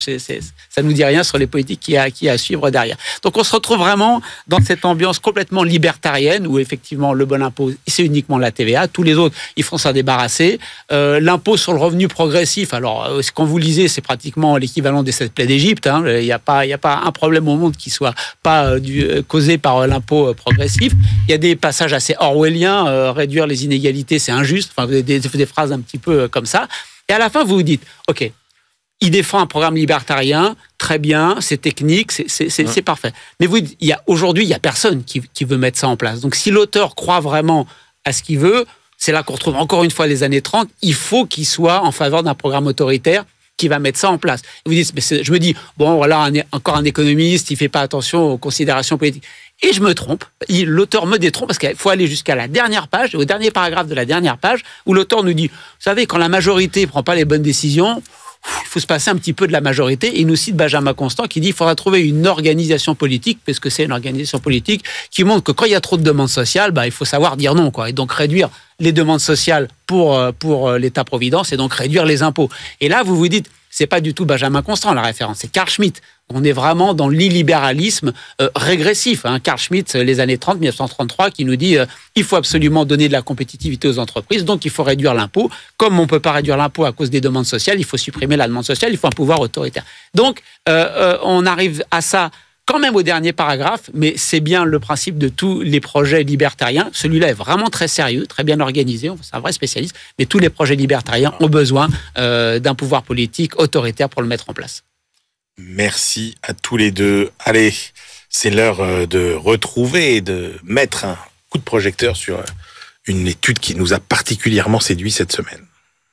Ça nous dit rien sur les politiques qu'il y a à suivre derrière. Donc on se retrouve vraiment dans cette ambiance complètement libertarienne où effectivement le bon impôt, c'est uniquement la TVA. Tous les autres, ils font s'en débarrasser. L'impôt sur le revenu progressif, alors quand vous lisez, c'est pratiquement l'équivalent des 7 plaies d'Égypte. Il n'y a pas un problème au monde qui soit pas causé par l'impôt progressif. Il y a des passages assez orwelliens. Réduire les inégalités, c'est injuste. Enfin, des phrases un petit peu comme ça. Et à la fin, vous vous dites, OK, il défend un programme libertarien, très bien, c'est technique, c'est parfait. Mais aujourd'hui, il n'y a personne qui veut mettre ça en place. Donc, si l'auteur croit vraiment à ce qu'il veut, c'est là qu'on retrouve encore une fois les années 30, il faut qu'il soit en faveur d'un programme autoritaire qui va mettre ça en place. Vous dites, je me dis, bon, voilà, encore un économiste, il ne fait pas attention aux considérations politiques. Et je me trompe, l'auteur me détrompe parce qu'il faut aller jusqu'à la dernière page, au dernier paragraphe de la dernière page, où l'auteur nous dit, vous savez, quand la majorité ne prend pas les bonnes décisions, il faut se passer un petit peu de la majorité. Et il nous cite Benjamin Constant qui dit qu'il faudra trouver une organisation politique, parce que c'est une organisation politique, qui montre que quand il y a trop de demandes sociales, il faut savoir dire non, quoi. Et donc réduire les demandes sociales pour l'État-providence et donc réduire les impôts. Et là, vous vous dites, c'est pas du tout Benjamin Constant la référence, c'est Carl Schmitt. On est vraiment dans l'illibéralisme régressif. Carl Schmitt, les années 30, 1933, qui nous dit il faut absolument donner de la compétitivité aux entreprises, donc il faut réduire l'impôt. Comme on ne peut pas réduire l'impôt à cause des demandes sociales, il faut supprimer la demande sociale, il faut un pouvoir autoritaire. Donc, on arrive à ça quand même au dernier paragraphe, mais c'est bien le principe de tous les projets libertariens. Celui-là est vraiment très sérieux, très bien organisé, c'est un vrai spécialiste, mais tous les projets libertariens ont besoin d'un pouvoir politique autoritaire pour le mettre en place. Merci à tous les deux. Allez, c'est l'heure de retrouver et de mettre un coup de projecteur sur une étude qui nous a particulièrement séduit cette semaine.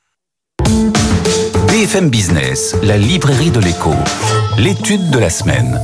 BFM Business, la librairie de l'écho, l'étude de la semaine.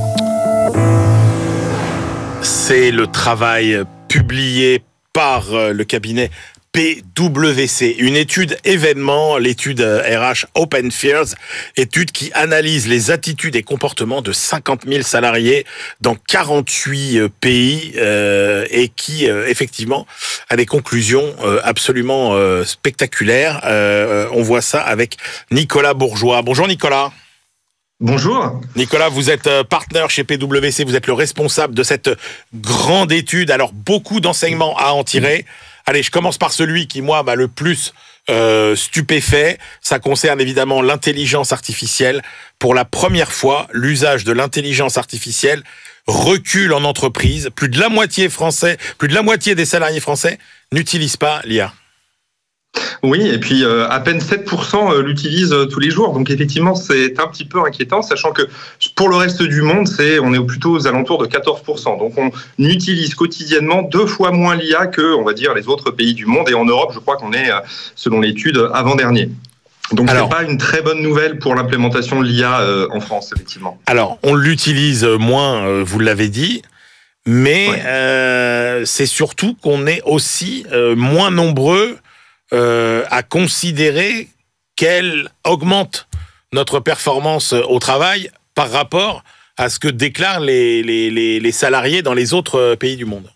C'est le travail publié par le cabinet PwC, une étude événement, l'étude RH Open Fears, étude qui analyse les attitudes et comportements de 50 000 salariés dans 48 pays et qui, effectivement, a des conclusions absolument spectaculaires. On voit ça avec Nicolas Bourgeois. Bonjour Nicolas. Bonjour. Nicolas, vous êtes partenaire chez PwC, vous êtes le responsable de cette grande étude. Alors, beaucoup d'enseignements à en tirer. Allez, je commence par celui qui, moi, m'a le plus stupéfait. Ça concerne évidemment l'intelligence artificielle. Pour la première fois, l'usage de l'intelligence artificielle recule en entreprise. Plus de la moitié des salariés français n'utilisent pas l'IA. Oui, et puis à peine 7% l'utilisent tous les jours. Donc effectivement, c'est un petit peu inquiétant, sachant que pour le reste du monde, on est plutôt aux alentours de 14%. Donc on utilise quotidiennement 2 fois moins l'IA que, on va dire, les autres pays du monde. Et en Europe, je crois qu'on est, selon l'étude, avant-dernier. Donc c'est pas une très bonne nouvelle pour l'implémentation de l'IA en France, effectivement. Alors, on l'utilise moins, vous l'avez dit. Mais c'est surtout qu'on est aussi moins nombreux à considérer qu'elle augmente notre performance au travail par rapport à ce que déclarent les salariés dans les autres pays du monde.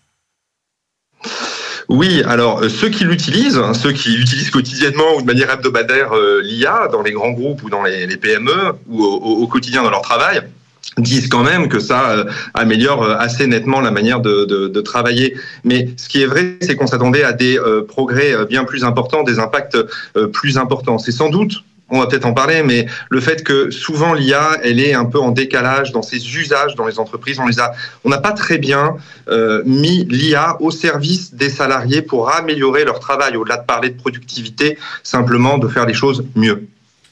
Oui, alors ceux qui l'utilisent, ceux qui utilisent quotidiennement ou de manière hebdomadaire l'IA dans les grands groupes ou dans les PME ou au quotidien dans leur travail, disent quand même que ça améliore assez nettement la manière de travailler. Mais ce qui est vrai, c'est qu'on s'attendait à des progrès bien plus importants, des impacts plus importants. C'est sans doute, on va peut-être en parler, mais le fait que souvent l'IA, elle est un peu en décalage dans ses usages dans les entreprises. On n'a pas très bien mis l'IA au service des salariés pour améliorer leur travail, au-delà de parler de productivité, simplement de faire les choses mieux.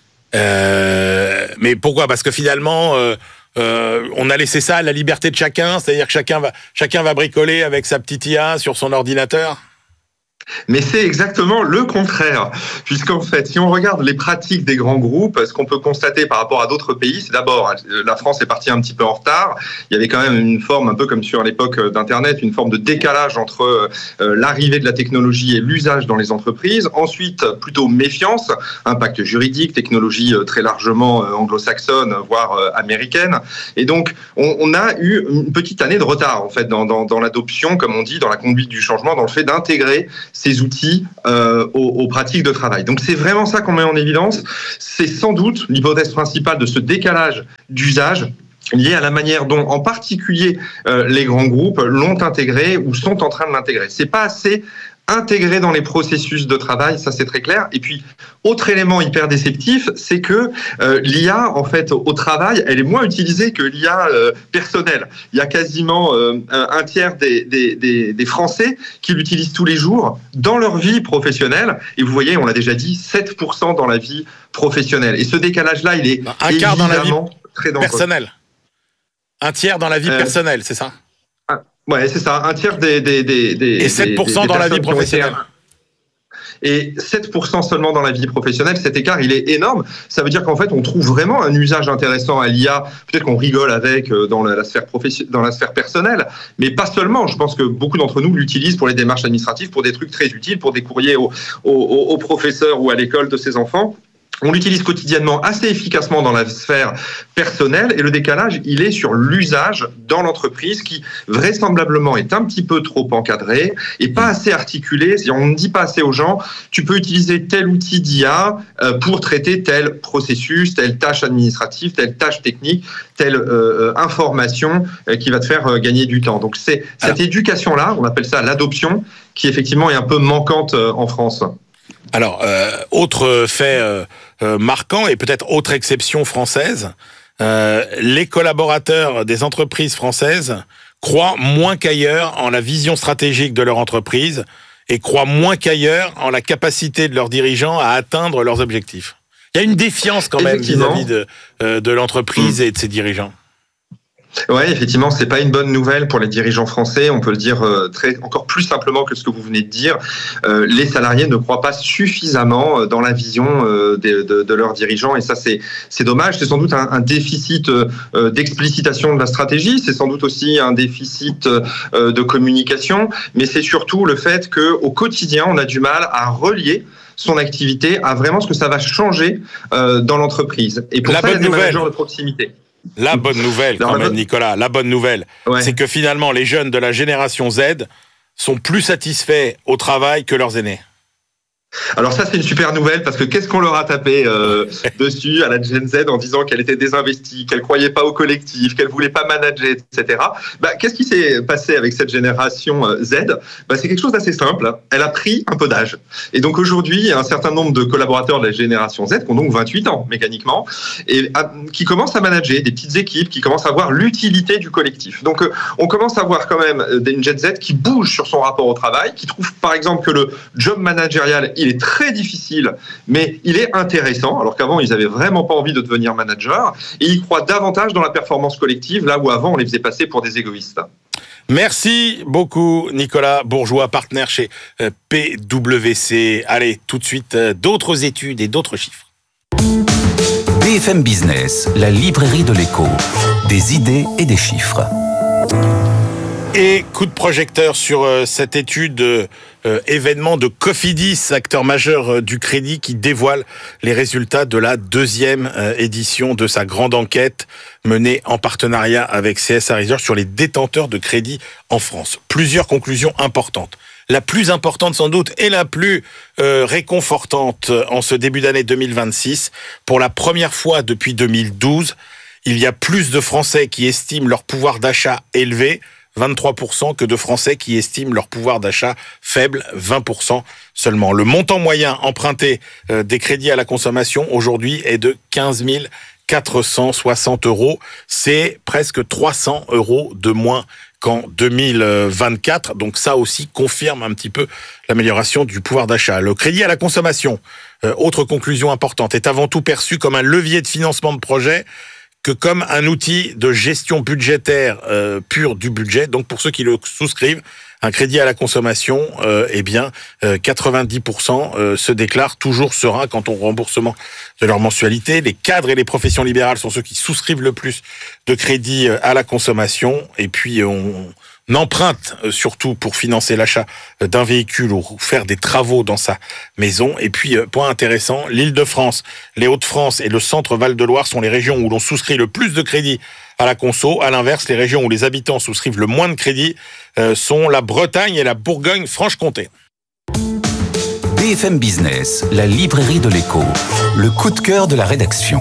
Mais pourquoi ? Parce que finalement... on a laissé ça à la liberté de chacun, c'est-à-dire que chacun va bricoler avec sa petite IA sur son ordinateur. Mais c'est exactement le contraire, puisqu'en fait, si on regarde les pratiques des grands groupes, ce qu'on peut constater par rapport à d'autres pays, c'est d'abord, la France est partie un petit peu en retard, il y avait quand même une forme, un peu comme sur l'époque d'Internet, une forme de décalage entre l'arrivée de la technologie et l'usage dans les entreprises. Ensuite, plutôt méfiance, impact juridique, technologie très largement anglo-saxonne, voire américaine. Et donc, on a eu une petite année de retard, en fait, dans l'adoption, comme on dit, dans la conduite du changement, dans le fait d'intégrer ces outils aux pratiques de travail. Donc c'est vraiment ça qu'on met en évidence. C'est sans doute l'hypothèse principale de ce décalage d'usage lié à la manière dont, en particulier, les grands groupes l'ont intégré ou sont en train de l'intégrer. C'est pas assez intégré dans les processus de travail, ça c'est très clair. Et puis, autre élément hyper déceptif, c'est que l'IA, en fait, au travail, elle est moins utilisée que l'IA personnelle. Il y a quasiment un tiers des Français qui l'utilisent tous les jours dans leur vie professionnelle. Et vous voyez, on l'a déjà dit, 7% dans la vie professionnelle. Et ce décalage-là, il est un quart dans la vie très dangereux. Personnelle. Un tiers dans la vie personnelle, c'est ça? Ouais, c'est ça. Un tiers des et 7% dans la vie professionnelle. Et 7% seulement dans la vie professionnelle, cet écart, il est énorme. Ça veut dire qu'en fait, on trouve vraiment un usage intéressant à l'IA. Peut-être qu'on rigole avec dans la sphère personnelle, mais pas seulement. Je pense que beaucoup d'entre nous l'utilisent pour les démarches administratives, pour des trucs très utiles, pour des courriers aux professeurs ou à l'école de ses enfants. On l'utilise quotidiennement assez efficacement dans la sphère personnelle et le décalage, il est sur l'usage dans l'entreprise qui vraisemblablement est un petit peu trop encadré et pas assez articulé. On ne dit pas assez aux gens, tu peux utiliser tel outil d'IA pour traiter tel processus, telle tâche administrative, telle tâche technique, telle information qui va te faire gagner du temps. Donc c'est cette éducation-là, on appelle ça l'adoption, qui effectivement est un peu manquante en France. Alors, autre fait marquant et peut-être autre exception française, les collaborateurs des entreprises françaises croient moins qu'ailleurs en la vision stratégique de leur entreprise et croient moins qu'ailleurs en la capacité de leurs dirigeants à atteindre leurs objectifs. Il y a une défiance quand même vis-à-vis de l'entreprise et de ses dirigeants. Ouais, effectivement, c'est pas une bonne nouvelle pour les dirigeants français. On peut le dire encore plus simplement que ce que vous venez de dire. Les salariés ne croient pas suffisamment dans la vision de leurs dirigeants, et ça, c'est dommage. C'est sans doute un déficit d'explicitation de la stratégie. C'est sans doute aussi un déficit de communication, mais c'est surtout le fait que au quotidien, on a du mal à relier son activité à vraiment ce que ça va changer dans l'entreprise. Et pour ça, il y a des managers de proximité. La bonne nouvelle, quand même, Nicolas, la bonne nouvelle, c'est que finalement, les jeunes de la génération Z sont plus satisfaits au travail que leurs aînés. Alors ça, c'est une super nouvelle, parce que qu'est-ce qu'on leur a tapé dessus à la Gen Z en disant qu'elle était désinvestie, qu'elle croyait pas au collectif, qu'elle voulait pas manager, etc. Qu'est-ce qui s'est passé avec cette génération Z? C'est quelque chose d'assez simple. Elle a pris un peu d'âge. Et donc aujourd'hui, il y a un certain nombre de collaborateurs de la génération Z qui ont donc 28 ans, mécaniquement, et qui commencent à manager des petites équipes, qui commencent à voir l'utilité du collectif. Donc on commence à voir quand même une Gen Z qui bouge sur son rapport au travail, qui trouve par exemple que le job managérial, il est très difficile, mais il est intéressant, alors qu'avant, ils n'avaient vraiment pas envie de devenir manager, et ils croient davantage dans la performance collective, là où avant, on les faisait passer pour des égoïstes. Merci beaucoup, Nicolas Bourgeois, partenaire chez PwC. Allez, tout de suite, d'autres études et d'autres chiffres. BFM Business, la librairie de l'écho. Des idées et des chiffres. Et coup de projecteur sur cette étude événement de Cofidis, acteur majeur du crédit, qui dévoile les résultats de la deuxième édition de sa grande enquête menée en partenariat avec CSA Research sur les détenteurs de crédit en France. Plusieurs conclusions importantes. La plus importante sans doute et la plus réconfortante en ce début d'année 2026, pour la première fois depuis 2012, il y a plus de Français qui estiment leur pouvoir d'achat élevé, 23%, que de Français qui estiment leur pouvoir d'achat faible, 20% seulement. Le montant moyen emprunté des crédits à la consommation aujourd'hui est de 15 460 €. C'est presque 300 € de moins qu'en 2024. Donc ça aussi confirme un petit peu l'amélioration du pouvoir d'achat. Le crédit à la consommation, autre conclusion importante, est avant tout perçu comme un levier de financement de projet que comme un outil de gestion budgétaire pure du budget. Donc pour ceux qui le souscrivent, un crédit à la consommation, 90% se déclarent toujours sereins quant au remboursement de leur mensualité. Les cadres et les professions libérales sont ceux qui souscrivent le plus de crédits à la consommation. Et puis on emprunte surtout pour financer l'achat d'un véhicule ou faire des travaux dans sa maison. Et puis, point intéressant, l'Île-de-France, les Hauts-de-France et le centre Val-de-Loire sont les régions où l'on souscrit le plus de crédits à la conso. À l'inverse, les régions où les habitants souscrivent le moins de crédits sont la Bretagne et la Bourgogne-Franche-Comté. BFM Business, la librairie de l'écho. Le coup de cœur de la rédaction.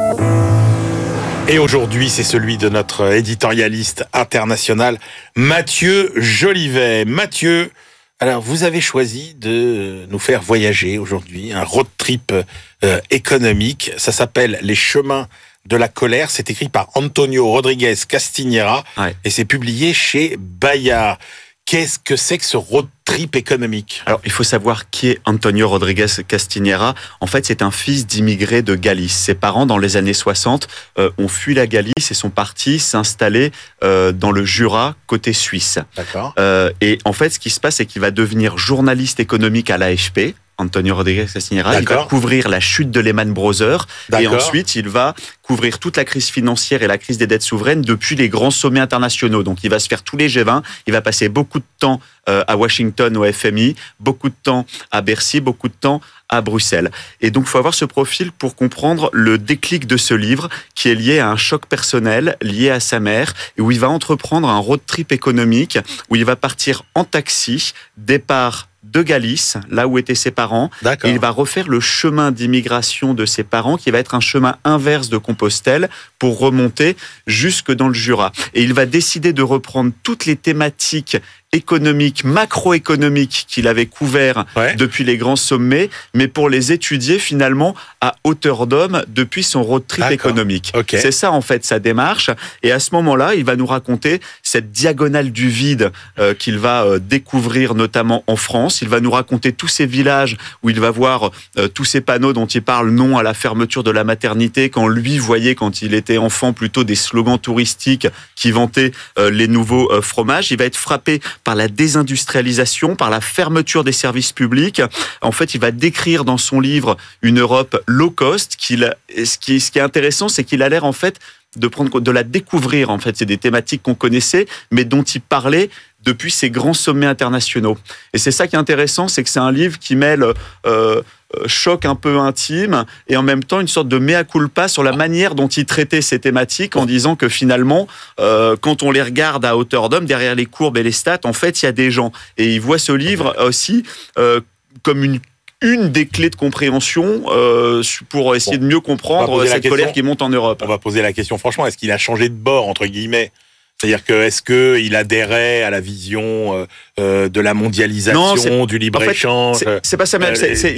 Et aujourd'hui, c'est celui de notre éditorialiste international, Mathieu Jolivet. Mathieu, alors vous avez choisi de nous faire voyager aujourd'hui, un road trip économique. Ça s'appelle Les chemins de la colère. C'est écrit par Antonio Rodriguez Castiñeira et c'est publié chez Bayard. Qu'est-ce que c'est que ce road trip économique ? Alors, il faut savoir qui est Antonio Rodriguez Castiñeira. En fait, c'est un fils d'immigrés de Galice. Ses parents, dans les années 60, ont fui la Galice et sont partis s'installer dans le Jura, côté suisse. D'accord. Et en fait, ce qui se passe, c'est qu'il va devenir journaliste économique à l'AFP. Antonio Rodriguez Castiñeira, il va couvrir la chute de Lehman Brothers et ensuite il va couvrir toute la crise financière et la crise des dettes souveraines depuis les grands sommets internationaux. Donc il va se faire tous les G20, il va passer beaucoup de temps à Washington au FMI, beaucoup de temps à Bercy, beaucoup de temps à Bruxelles. Et donc il faut avoir ce profil pour comprendre le déclic de ce livre qui est lié à un choc personnel, lié à sa mère, et où il va entreprendre un road trip économique, où il va partir en taxi, départ de Galice, là où étaient ses parents. Et il va refaire le chemin d'immigration de ses parents, qui va être un chemin inverse de Compostelle, pour remonter jusque dans le Jura. Et il va décider de reprendre toutes les thématiques économiques, macroéconomiques qu'il avait couverts depuis les grands sommets, mais pour les étudier finalement à hauteur d'homme depuis son road trip économique. C'est ça en fait sa démarche. Et à ce moment-là, il va nous raconter cette diagonale du vide qu'il va découvrir notamment en France. Il va nous raconter tous ces villages où il va voir tous ces panneaux dont il parle, non à la fermeture de la maternité, quand lui voyait quand il était enfant plutôt des slogans touristiques qui vantaient les nouveaux fromages. Il va être frappé par la désindustrialisation, par la fermeture des services publics. En fait, il va décrire dans son livre une Europe low cost. Ce qui est intéressant, c'est qu'il a l'air en fait de la découvrir. En fait, c'est des thématiques qu'on connaissait, mais dont il parlait depuis ces grands sommets internationaux. Et c'est ça qui est intéressant, c'est que c'est un livre qui mêle choc un peu intime et en même temps une sorte de mea culpa sur la manière dont il traitait ces thématiques, en disant que finalement, quand on les regarde à hauteur d'homme, derrière les courbes et les stats, en fait, il y a des gens. Et il voit ce livre aussi comme une des clés de compréhension pour essayer de mieux comprendre cette colère qui monte en Europe. On va poser la question franchement, est-ce qu'il a changé de bord, entre guillemets ? C'est-à-dire que est-ce qu'il adhérait à la vision de la mondialisation, du libre-échange ? C'est pas ça même.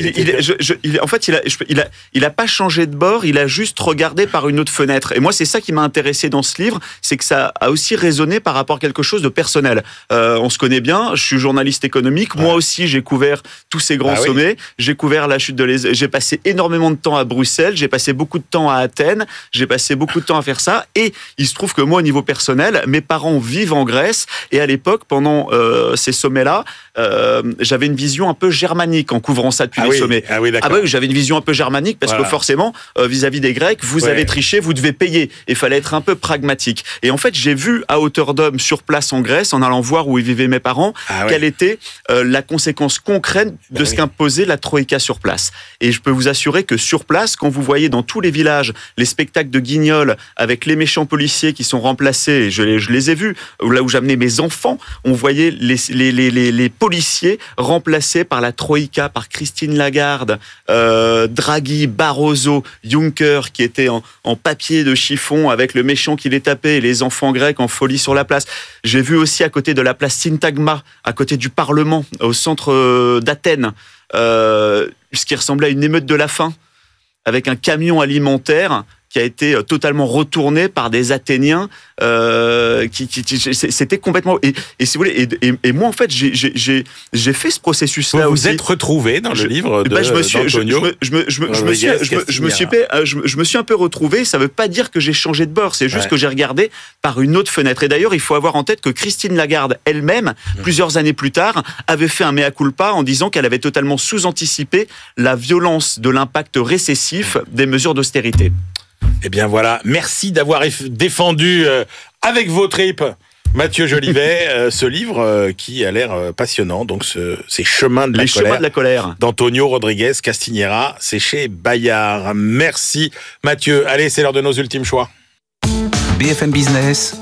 En fait, il a pas changé de bord, il a juste regardé par une autre fenêtre. Et moi, c'est ça qui m'a intéressé dans ce livre, c'est que ça a aussi résonné par rapport à quelque chose de personnel. On se connaît bien, je suis journaliste économique, moi aussi j'ai couvert tous ces grands sommets, j'ai couvert la chute j'ai passé énormément de temps à Bruxelles, j'ai passé beaucoup de temps à Athènes, j'ai passé beaucoup de temps à faire ça, et il se trouve que moi, au niveau personnel, mes parents vivent en Grèce, et à l'époque, pendant ces sommets-là, j'avais une vision un peu germanique en couvrant ça depuis les sommets. J'avais une vision un peu germanique parce que forcément, vis-à-vis des Grecs, vous avez triché, vous devez payer. Et il fallait être un peu pragmatique. Et en fait, j'ai vu à hauteur d'homme sur place en Grèce, en allant voir où vivaient mes parents, quelle était la conséquence concrète de ce qu'imposait la Troïka sur place. Et je peux vous assurer que sur place, quand vous voyez dans tous les villages les spectacles de guignols avec les méchants policiers qui sont remplacés, et je les ai vus, là où j'amenais mes enfants, on voyait les policiers remplacés par la Troïka, par Christine Lagarde, Draghi, Barroso, Juncker, qui étaient en papier de chiffon avec le méchant qui les tapait et les enfants grecs en folie sur la place. J'ai vu aussi à côté de la place Syntagma, à côté du Parlement, au centre d'Athènes, ce qui ressemblait à une émeute de la faim, avec un camion alimentaire qui a été totalement retourné par des Athéniens. C'était complètement... Et si vous voulez, et moi, en fait, j'ai fait ce processus-là aussi. Vous êtes retrouvé dans le livre d'Antonio. Je me suis un peu retrouvé. Ça ne veut pas dire que j'ai changé de bord. C'est juste que j'ai regardé par une autre fenêtre. Et d'ailleurs, il faut avoir en tête que Christine Lagarde elle-même, plusieurs années plus tard, avait fait un mea culpa en disant qu'elle avait totalement sous-anticipé la violence de l'impact récessif des mesures d'austérité. Eh bien voilà, merci d'avoir défendu avec vos tripes, Mathieu Jolivet, ce livre qui a l'air passionnant. Donc ces chemins de la colère d'Antonio Rodriguez Castiñeira, c'est chez Bayard. Merci Mathieu. Allez, c'est l'heure de nos ultimes choix. BFM Business,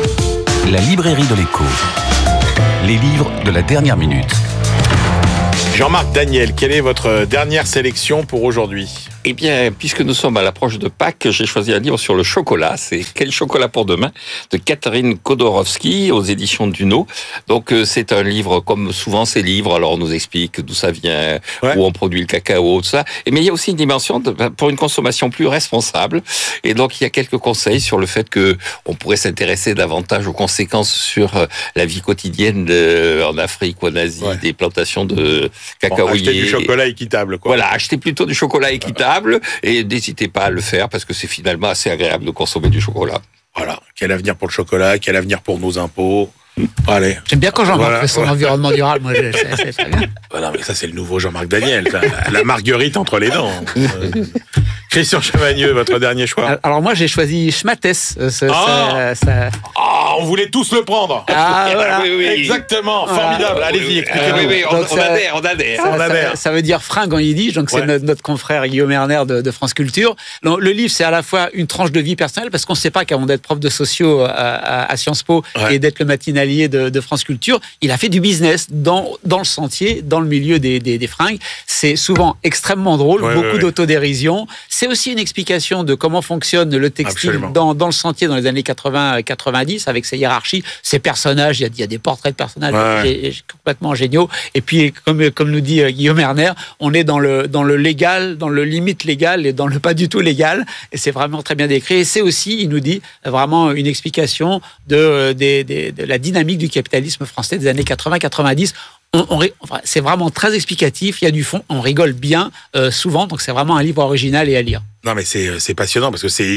la librairie de l'écho. Les livres de la dernière minute. Jean-Marc Daniel, quelle est votre dernière sélection pour aujourd'hui ? Eh bien, puisque nous sommes à l'approche de Pâques, j'ai choisi un livre sur le chocolat. C'est Quel chocolat pour demain de Catherine Kodorowski aux éditions Duno. Donc, c'est un livre, comme souvent ces livres, alors on nous explique d'où ça vient, où on produit le cacao, tout ça. Mais il y a aussi une dimension pour une consommation plus responsable. Et donc, il y a quelques conseils sur le fait que on pourrait s'intéresser davantage aux conséquences sur la vie quotidienne en Afrique ou en Asie, des plantations de cacaoyers. Acheter du chocolat équitable, quoi. Voilà, achetez plutôt du chocolat équitable. Et n'hésitez pas à le faire parce que c'est finalement assez agréable de consommer du chocolat. Voilà, quel avenir pour le chocolat, quel avenir pour nos impôts. Allez. J'aime bien quand Jean-Marc fait son environnement durable, moi c'est très bien. Voilà, mais ça c'est le nouveau Jean-Marc Daniel, la marguerite entre les dents. Christian Chavagneux, votre dernier choix. Alors moi j'ai choisi Schmattès. On voulait tous le prendre. Voilà. Oui. Exactement, formidable. Allez-y, expliquez-nous. On adhère. Ça veut dire fringue en yiddish, donc c'est notre confrère Guillaume Erner de France Culture. Donc, le livre c'est à la fois une tranche de vie personnelle, parce qu'on ne sait pas qu'avant d'être prof de sociaux à Sciences Po et d'être le matinalier de France Culture, il a fait du business dans le sentier, dans le milieu des fringues. C'est souvent extrêmement drôle, beaucoup d'autodérision. C'est aussi une explication de comment fonctionne le textile dans le sentier dans les années 80-90, avec ses hiérarchies, ses personnages. Il y a des portraits de personnages complètement géniaux. Et puis, comme nous dit Guillaume Erner, on est dans le légal, dans le limite légal et dans le pas du tout légal. Et c'est vraiment très bien décrit. Et c'est aussi, il nous dit, vraiment une explication de la dynamique du capitalisme français des années 80-90. C'est vraiment très explicatif, il y a du fond, on rigole bien souvent, donc c'est vraiment un livre original et à lire. Non mais c'est passionnant parce que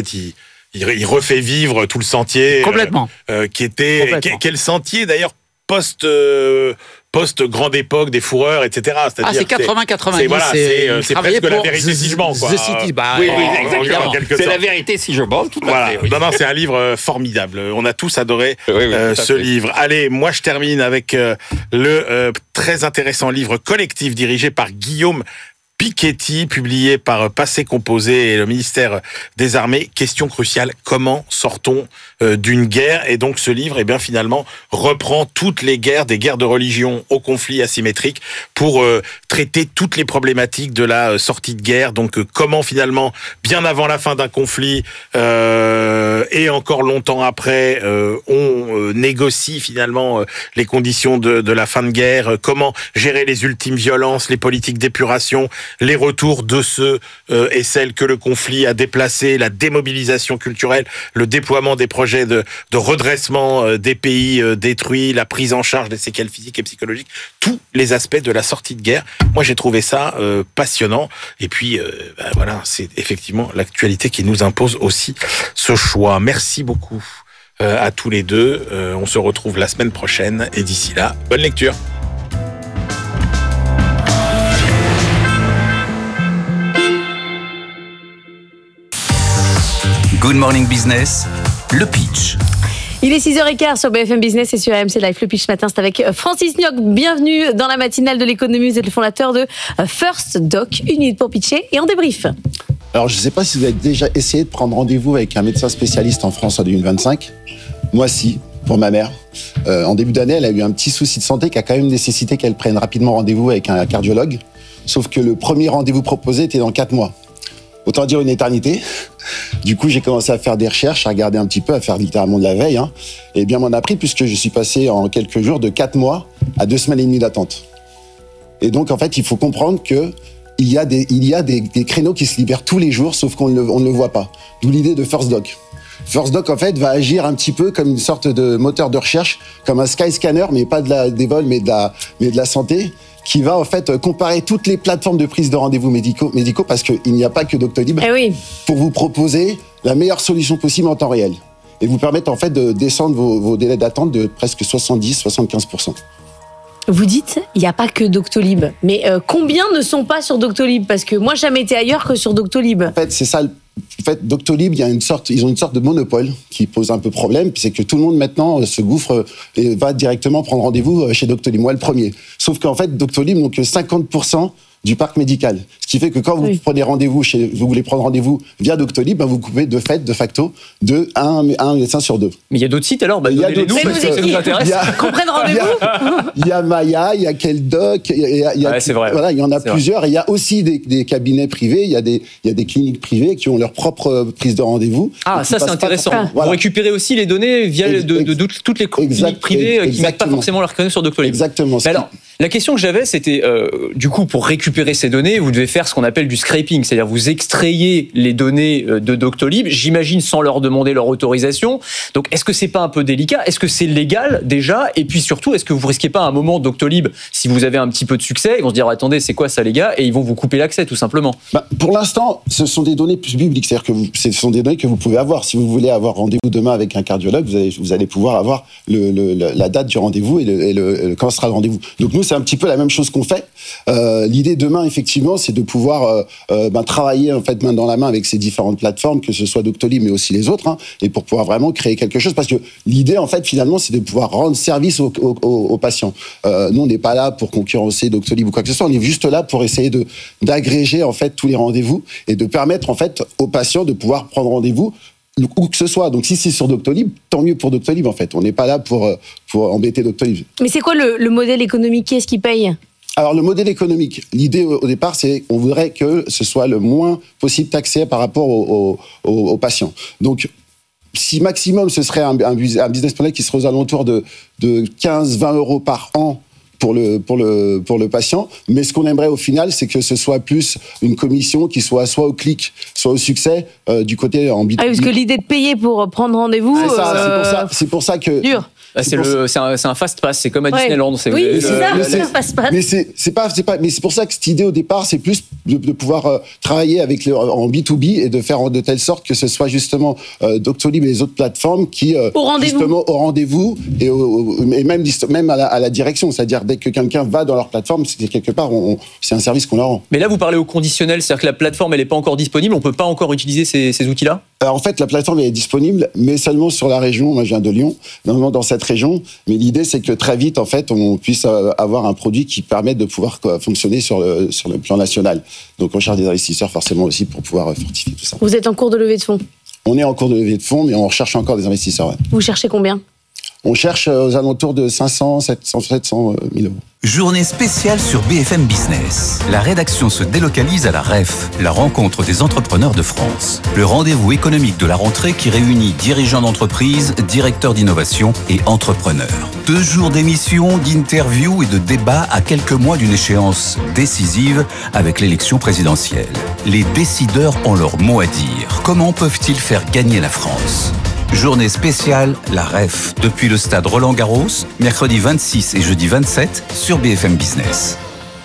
il refait vivre tout le sentier. Complètement. Quel sentier d'ailleurs post-grande époque des fourreurs, etc. C'est 80-90. C'est presque la vérité si je mens, quoi. The City, oui, exactement. C'est la vérité si je mens, tout à fait. Oui. Non, c'est un livre formidable. On a tous adoré ce livre. Allez, moi je termine avec le très intéressant livre collectif dirigé par Guillaume Piketty, publié par Passé Composé et le ministère des Armées. Question cruciale, comment sort-on d'une guerre? Et donc ce livre, finalement, reprend toutes les guerres, des guerres de religion aux conflits asymétriques, pour traiter toutes les problématiques de la sortie de guerre. Donc comment finalement, bien avant la fin d'un conflit et encore longtemps après, on négocie finalement les conditions de la fin de guerre, comment gérer les ultimes violences, les politiques d'épuration, les retours de ceux et celles que le conflit a déplacés, la démobilisation culturelle, le déploiement des projets de redressement des pays détruits, la prise en charge des séquelles physiques et psychologiques, tous les aspects de la sortie de guerre. Moi, j'ai trouvé ça passionnant. Et puis, c'est effectivement l'actualité qui nous impose aussi ce choix. Merci beaucoup à tous les deux. On se retrouve la semaine prochaine. Et d'ici là, bonne lecture. Good Morning Business, le pitch. Il est 6h15 sur BFM Business et sur AMC Live. Le pitch ce matin, c'est avec Francis Nioc. Bienvenue dans la matinale de l'économie. Vous êtes le fondateur de First Doc. 1 minute pour pitcher et on débrief. Alors, je ne sais pas si vous avez déjà essayé de prendre rendez-vous avec un médecin spécialiste en France en 2025. Moi, si, pour ma mère. En début d'année, elle a eu un petit souci de santé qui a quand même nécessité qu'elle prenne rapidement rendez-vous avec un cardiologue. Sauf que le premier rendez-vous proposé était dans 4 mois. Autant dire une éternité. Du coup, j'ai commencé à faire des recherches, à regarder un petit peu, à faire littéralement de la veille. Et bien m'en a pris puisque je suis passé en quelques jours de 4 mois à 2 semaines et demie d'attente. Et donc, en fait, il faut comprendre que il y a des créneaux qui se libèrent tous les jours, sauf qu'on ne le voit pas. D'où l'idée de First Doc. First Doc, en fait, va agir un petit peu comme une sorte de moteur de recherche, comme un Skyscanner, mais pas des vols, mais de la santé, qui va en fait comparer toutes les plateformes de prise de rendez-vous médicaux parce qu'il n'y a pas que Doctolib pour vous proposer la meilleure solution possible en temps réel et vous permettre en fait de descendre vos délais d'attente de presque 70-75%. Vous dites, il n'y a pas que Doctolib, mais combien ne sont pas sur Doctolib? Parce que moi, j'ai jamais été ailleurs que sur Doctolib. En fait, c'est ça. En fait, Doctolib, ils ont une sorte de monopole qui pose un peu problème, c'est que tout le monde maintenant se gouffre et va directement prendre rendez-vous chez Doctolib. Moi, le premier. Sauf qu'en fait, Doctolib n'ont que 50% du parc médical. Ce qui fait que quand vous prenez rendez-vous vous voulez prendre rendez-vous via Doctolib, vous coupez de facto de un médecin sur 2. Mais il y a d'autres sites alors, il y a d'autres sites parce que ça nous intéresse. Qu'on prenne rendez-vous. Il y a Maya, il y a Keldoc, c'est vrai. Voilà, il y en a plusieurs. Il y a aussi des cabinets privés, il y a des cliniques privées qui ont leur propre prise de rendez-vous. Ah, ça c'est intéressant. Vous récupérez aussi les données via de toutes les cliniques privées qui ne mettent pas forcément leur connexion sur Doctolib. Exactement. Alors, la question que j'avais, c'était, du coup, pour récupérer ces données, vous devez faire ce qu'on appelle du scraping, c'est-à-dire vous extrayez les données de Doctolib, j'imagine sans leur demander leur autorisation. Donc, est-ce que c'est pas un peu délicat ? Est-ce que c'est légal déjà ? Et puis surtout, est-ce que vous risquez pas à un moment Doctolib, si vous avez un petit peu de succès, ils vont se dire attendez, c'est quoi ça les gars ? Et ils vont vous couper l'accès tout simplement. Pour l'instant, ce sont des données publiques, c'est-à-dire que ce sont des données que vous pouvez avoir. Si vous voulez avoir rendez-vous demain avec un cardiologue, vous allez pouvoir avoir la date du rendez-vous et quand sera le rendez-vous. Donc nous, c'est un petit peu la même chose qu'on fait. L'idée demain, effectivement, c'est de pouvoir travailler en fait main dans la main avec ces différentes plateformes, que ce soit Doctolib mais aussi les autres, et pour pouvoir vraiment créer quelque chose. Parce que l'idée, en fait, finalement, c'est de pouvoir rendre service aux patients. Nous, on n'est pas là pour concurrencer Doctolib ou quoi que ce soit. On est juste là pour essayer d'agréger en fait tous les rendez-vous et de permettre en fait aux patients de pouvoir prendre rendez-vous où que ce soit. Donc si c'est sur Doctolib, tant mieux pour Doctolib en fait. On n'est pas là pour embêter Doctolib. Mais c'est quoi le modèle économique ? Qui est-ce qui paye ? Alors le modèle économique, l'idée au départ, c'est qu'on voudrait que ce soit le moins possible taxé par rapport aux patients. Donc si maximum ce serait un business model qui serait aux alentours de 15-20 euros par an pour le patient, mais ce qu'on aimerait au final, c'est que ce soit plus une commission qui soit au clic, soit au succès du côté en B2B. Parce que l'idée de payer pour prendre rendez-vous, c'est pour ça que dur. C'est un fast pass, c'est comme à Disneyland. Oui, c'est ça, fast pass. Mais c'est pour ça que cette idée au départ, c'est plus de pouvoir travailler en B2B et de faire de telle sorte que ce soit justement Doctolib et les autres plateformes qui justement au rendez-vous et même à la direction, c'est-à-dire dès que quelqu'un va dans leur plateforme, c'est quelque part c'est un service qu'on leur rend. Mais là, vous parlez au conditionnel, c'est-à-dire que la plateforme elle n'est pas encore disponible, on peut pas encore utiliser ces outils-là. En fait, la plateforme elle est disponible, mais seulement sur la région. Moi, je viens de Lyon, normalement dans cette région. Mais l'idée, c'est que très vite, en fait, on puisse avoir un produit qui permette de pouvoir fonctionner sur le plan national. Donc, on cherche des investisseurs forcément aussi pour pouvoir fortifier tout ça. Vous êtes en cours de levée de fonds ? On est en cours de levée de fonds, mais on recherche encore des investisseurs. Ouais. Vous cherchez combien ? On cherche aux alentours de 500, 700 000 euros. Journée spéciale sur BFM Business. La rédaction se délocalise à la REF, la rencontre des entrepreneurs de France. Le rendez-vous économique de la rentrée qui réunit dirigeants d'entreprise, directeurs d'innovation et entrepreneurs. 2 jours d'émissions, d'interviews et de débats à quelques mois d'une échéance décisive avec l'élection présidentielle. Les décideurs ont leur mot à dire. Comment peuvent-ils faire gagner la France ? Journée spéciale, la REF, depuis le stade Roland-Garros, mercredi 26 et jeudi 27 sur BFM Business.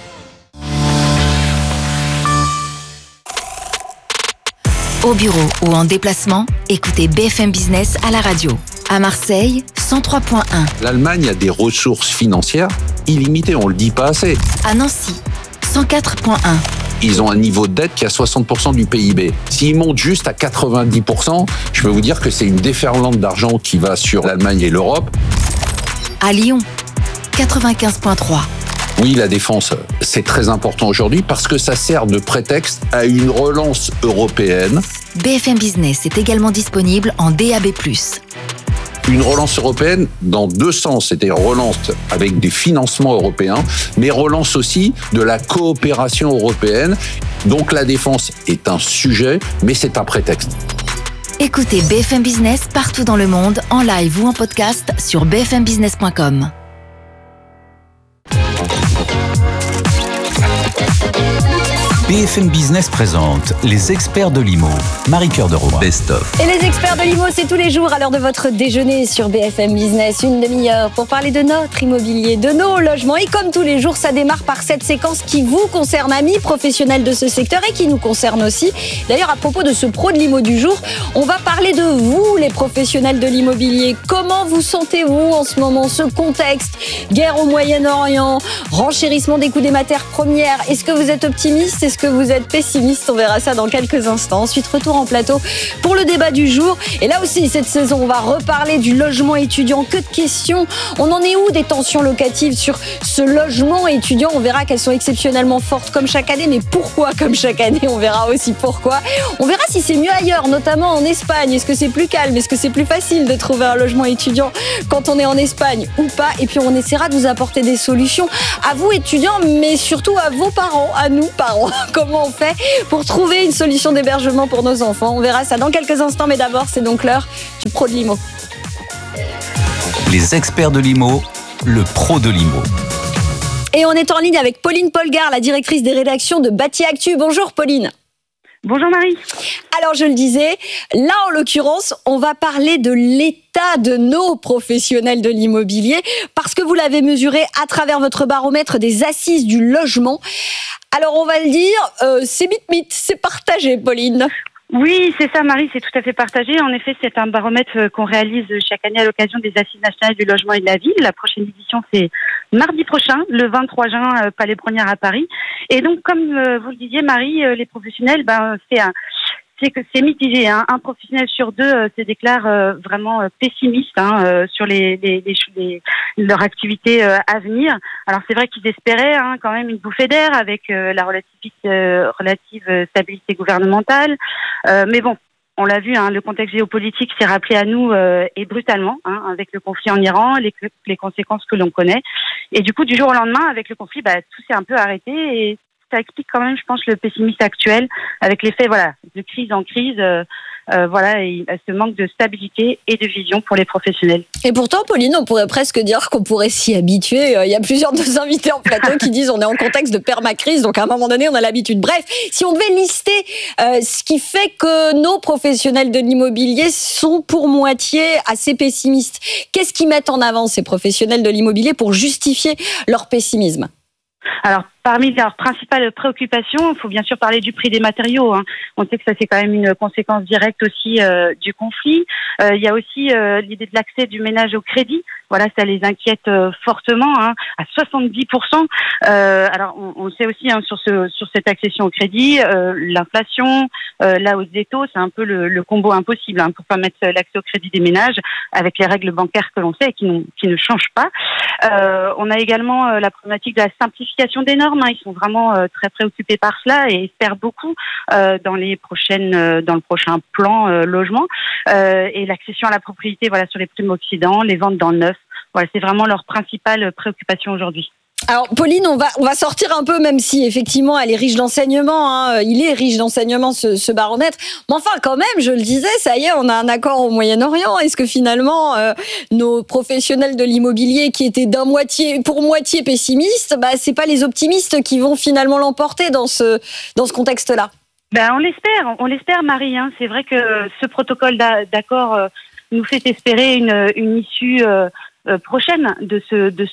Au bureau ou en déplacement, écoutez BFM Business à la radio. À Marseille, 103.1. L'Allemagne a des ressources financières illimitées, on ne le dit pas assez. À Nancy, 104.1. Ils ont un niveau de dette qui a 60% du PIB. S'ils montent juste à 90%, je peux vous dire que c'est une déferlante d'argent qui va sur l'Allemagne et l'Europe. À Lyon, 95.3. Oui, la défense, c'est très important aujourd'hui parce que ça sert de prétexte à une relance européenne. BFM Business est également disponible en DAB+. Une relance européenne dans 2 sens, c'est-à-dire relance avec des financements européens, mais relance aussi de la coopération européenne. Donc la défense est un sujet, mais c'est un prétexte. Écoutez BFM Business partout dans le monde, en live ou en podcast sur bfmbusiness.com. BFM Business présente les experts de l'IMO. Marie-Cœur de Roy. Best of. Et les experts de l'IMO, c'est tous les jours à l'heure de votre déjeuner sur BFM Business. Une demi-heure pour parler de notre immobilier, de nos logements. Et comme tous les jours, ça démarre par cette séquence qui vous concerne, amis professionnels de ce secteur et qui nous concerne aussi. D'ailleurs, à propos de ce pro de l'IMO du jour, on va parler de vous, les professionnels de l'immobilier. Comment vous sentez-vous en ce moment, ce contexte? Guerre au Moyen-Orient, renchérissement des coûts des matières premières. Est-ce que vous êtes optimiste? Est-ce que vous êtes pessimiste? On verra ça dans quelques instants. Ensuite, retour en plateau pour le débat du jour. Et là aussi, cette saison, on va reparler du logement étudiant. Que de questions. On en est où des tensions locatives sur ce logement étudiant? On verra qu'elles sont exceptionnellement fortes comme chaque année. Mais pourquoi comme chaque année? On verra aussi pourquoi. On verra si c'est mieux ailleurs, notamment en Espagne. Est-ce que c'est plus calme? Est-ce que c'est plus facile de trouver un logement étudiant quand on est en Espagne ou pas? Et puis on essaiera de vous apporter des solutions à vous étudiants, mais surtout à vos parents, à nous parents. Comment on fait pour trouver une solution d'hébergement pour nos enfants? On verra ça dans quelques instants, mais d'abord c'est donc l'heure du pro de l'IMO. Les experts de l'IMO, le pro de l'IMO. Et on est en ligne avec Pauline Polgar, la directrice des rédactions de Bâti Actu. Bonjour Pauline. Bonjour Marie. Alors je le disais, là en l'occurrence, on va parler de l'état de nos professionnels de l'immobilier parce que vous l'avez mesuré à travers votre baromètre des assises du logement. Alors on va le dire, c'est mythe, c'est partagé Pauline. Oui, c'est ça Marie, c'est tout à fait partagé. En effet, c'est un baromètre qu'on réalise chaque année à l'occasion des Assises nationales du logement et de la ville. La prochaine édition, c'est mardi prochain, le 23 juin, Palais Brongniart à Paris. Et donc, comme vous le disiez Marie, les professionnels, c'est mitigé. Hein. Un professionnel sur deux se déclare vraiment pessimiste sur leur activité à venir. Alors c'est vrai qu'ils espéraient quand même une bouffée d'air avec la relative stabilité gouvernementale. Mais bon, on l'a vu, le contexte géopolitique s'est rappelé à nous et brutalement avec le conflit en Iran, les conséquences que l'on connaît. Et du coup, du jour au lendemain, avec le conflit, tout s'est un peu arrêté et ça explique quand même, je pense, le pessimisme actuel avec l'effet, de crise en crise, et ce manque de stabilité et de vision pour les professionnels. Et pourtant, Pauline, on pourrait presque dire qu'on pourrait s'y habituer. Il y a plusieurs de nos invités en plateau qui disent on est en contexte de permacrise, donc à un moment donné, on a l'habitude. Bref, si on devait lister ce qui fait que nos professionnels de l'immobilier sont pour moitié assez pessimistes, qu'est-ce qu'ils mettent en avant, ces professionnels de l'immobilier, pour justifier leur pessimisme? Alors, parmi leurs principales préoccupations, il faut bien sûr parler du prix des matériaux. On sait que ça, c'est quand même une conséquence directe aussi du conflit. Il y a aussi l'idée de l'accès du ménage au crédit. Voilà, ça les inquiète fortement, à 70%. Alors, on sait aussi sur cette accession au crédit, l'inflation, la hausse des taux, c'est un peu le combo impossible pour permettre l'accès au crédit des ménages avec les règles bancaires que l'on sait et qui ne changent pas. On a également la problématique de la simplification des normes. Ils sont vraiment très préoccupés par cela et espèrent beaucoup dans le prochain plan logement et l'accession à la propriété, sur les primo-accédants, les ventes dans le neuf. Voilà, c'est vraiment leur principale préoccupation aujourd'hui. Alors Pauline, on va sortir un peu, même si effectivement elle est riche d'enseignement, il est riche d'enseignement ce baromètre, mais enfin quand même, je le disais, ça y est, on a un accord au Moyen-Orient. Est-ce que finalement nos professionnels de l'immobilier qui étaient pour moitié pessimistes, c'est pas les optimistes qui vont finalement l'emporter dans ce contexte-là? On l'espère Marie, c'est vrai que ce protocole d'accord nous fait espérer une issue prochaine de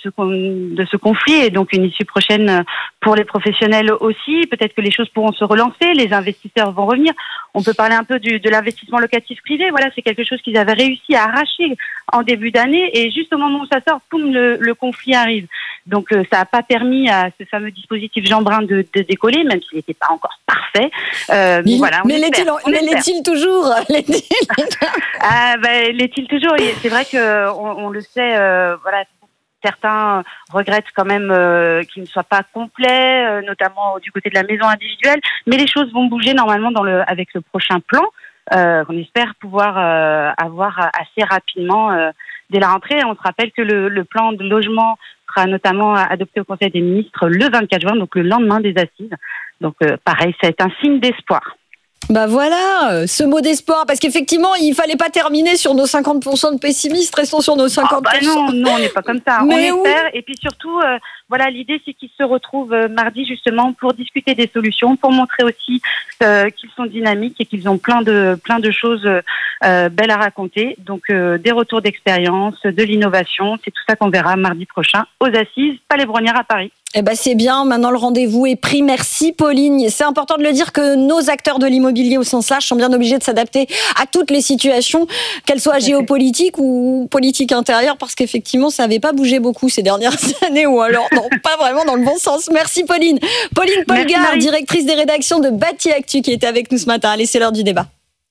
ce conflit et donc une issue prochaine pour les professionnels aussi. Peut-être que les choses pourront se relancer, les investisseurs vont revenir. On peut parler un peu de l'investissement locatif privé. Voilà, c'est quelque chose qu'ils avaient réussi à arracher en début d'année et juste au moment où ça sort, poum, le conflit arrive. Donc ça n'a pas permis à ce fameux dispositif Jean Brun de décoller, même s'il n'était pas encore parfait. Mais l'est-il toujours? L'est-il toujours? C'est vrai que on le sait. Certains regrettent quand même qu'il ne soit pas complet, notamment du côté de la maison individuelle. Mais les choses vont bouger normalement avec le prochain plan, qu'on espère pouvoir avoir assez rapidement dès la rentrée. On se rappelle que le plan de logement sera notamment adopté au Conseil des ministres le 24 juin, donc le lendemain des assises. Donc pareil, c'est un signe d'espoir. Voilà, ce mot d'espoir, parce qu'effectivement, il fallait pas terminer sur nos 50% de pessimistes, restons sur nos 50%. Non, on n'est pas comme ça. Mais on espère, et puis surtout, l'idée c'est qu'ils se retrouvent mardi justement pour discuter des solutions, pour montrer aussi qu'ils sont dynamiques et qu'ils ont plein de choses belles à raconter. Donc des retours d'expérience, de l'innovation, c'est tout ça qu'on verra mardi prochain aux Assises Palais Brongniart à Paris. Eh ben c'est bien, maintenant le rendez-vous est pris. Merci Pauline. C'est important de le dire que nos acteurs de l'immobilier au sens large sont bien obligés de s'adapter à toutes les situations, qu'elles soient géopolitiques ou politiques intérieures, parce qu'effectivement ça n'avait pas bougé beaucoup ces dernières années, ou alors non, pas vraiment dans le bon sens. Merci Pauline. Pauline Polgar, directrice des rédactions de Bâti Actu, qui était avec nous ce matin. Allez, c'est l'heure du débat.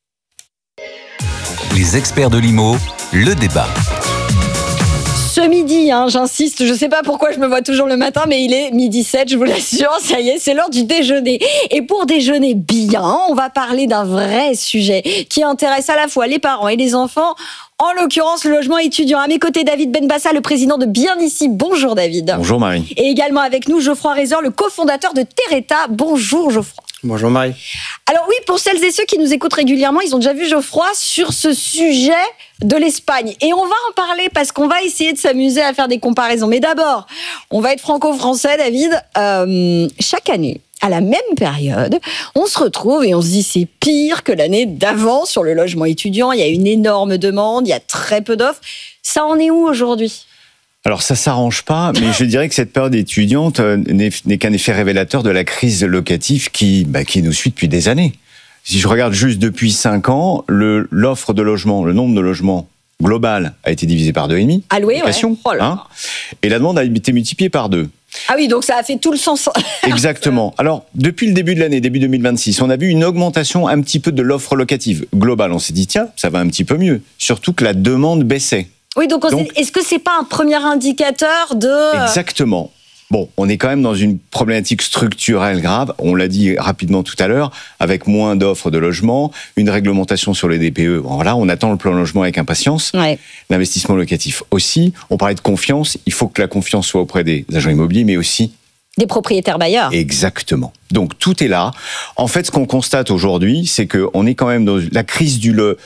Les experts de l'IMO, le débat. Ce midi, j'insiste, je ne sais pas pourquoi je me vois toujours le matin, mais il est 12h07, je vous l'assure, ça y est, c'est l'heure du déjeuner. Et pour déjeuner bien, on va parler d'un vrai sujet qui intéresse à la fois les parents et les enfants, en l'occurrence le logement étudiant. À mes côtés, David Benbassa, le président de Bien Ici. Bonjour David. Bonjour Marie. Et également avec nous, Geoffroy Rezer, le cofondateur de Terreta. Bonjour Geoffroy. Bonjour Marie. Alors oui, pour celles et ceux qui nous écoutent régulièrement, ils ont déjà vu Geoffroy sur ce sujet de l'Espagne. Et on va en parler parce qu'on va essayer de s'amuser à faire des comparaisons. Mais d'abord, on va être franco-français, David. Chaque année, à la même période, on se retrouve et on se dit c'est pire que l'année d'avant sur le logement étudiant. Il y a une énorme demande, il y a très peu d'offres. Ça en est où aujourd'hui ? Alors ça s'arrange pas, mais je dirais que cette période étudiante n'est qu'un effet révélateur de la crise locative qui nous suit depuis des années. Si je regarde juste depuis 5 ans, l'offre de logement, le nombre de logements global a été divisé par 2,5. Alloué, ouais. Oh là. Hein, et la demande a été multipliée par 2. Ah oui, donc ça a fait tout le sens. Exactement. Alors, depuis le début de l'année, début 2026, on a vu une augmentation un petit peu de l'offre locative globale. On s'est dit, tiens, ça va un petit peu mieux. Surtout que la demande baissait. Oui, donc est-ce que c'est pas un premier indicateur de... Exactement. Bon, on est quand même dans une problématique structurelle grave, on l'a dit rapidement tout à l'heure, avec moins d'offres de logement, une réglementation sur les DPE. Bon, voilà, on attend le plan logement avec impatience. Ouais. L'investissement locatif aussi. On parlait de confiance, il faut que la confiance soit auprès des agents immobiliers, mais aussi... des propriétaires bailleurs. Exactement. Donc tout est là. En fait, ce qu'on constate aujourd'hui, c'est qu'on est quand même dans la crise de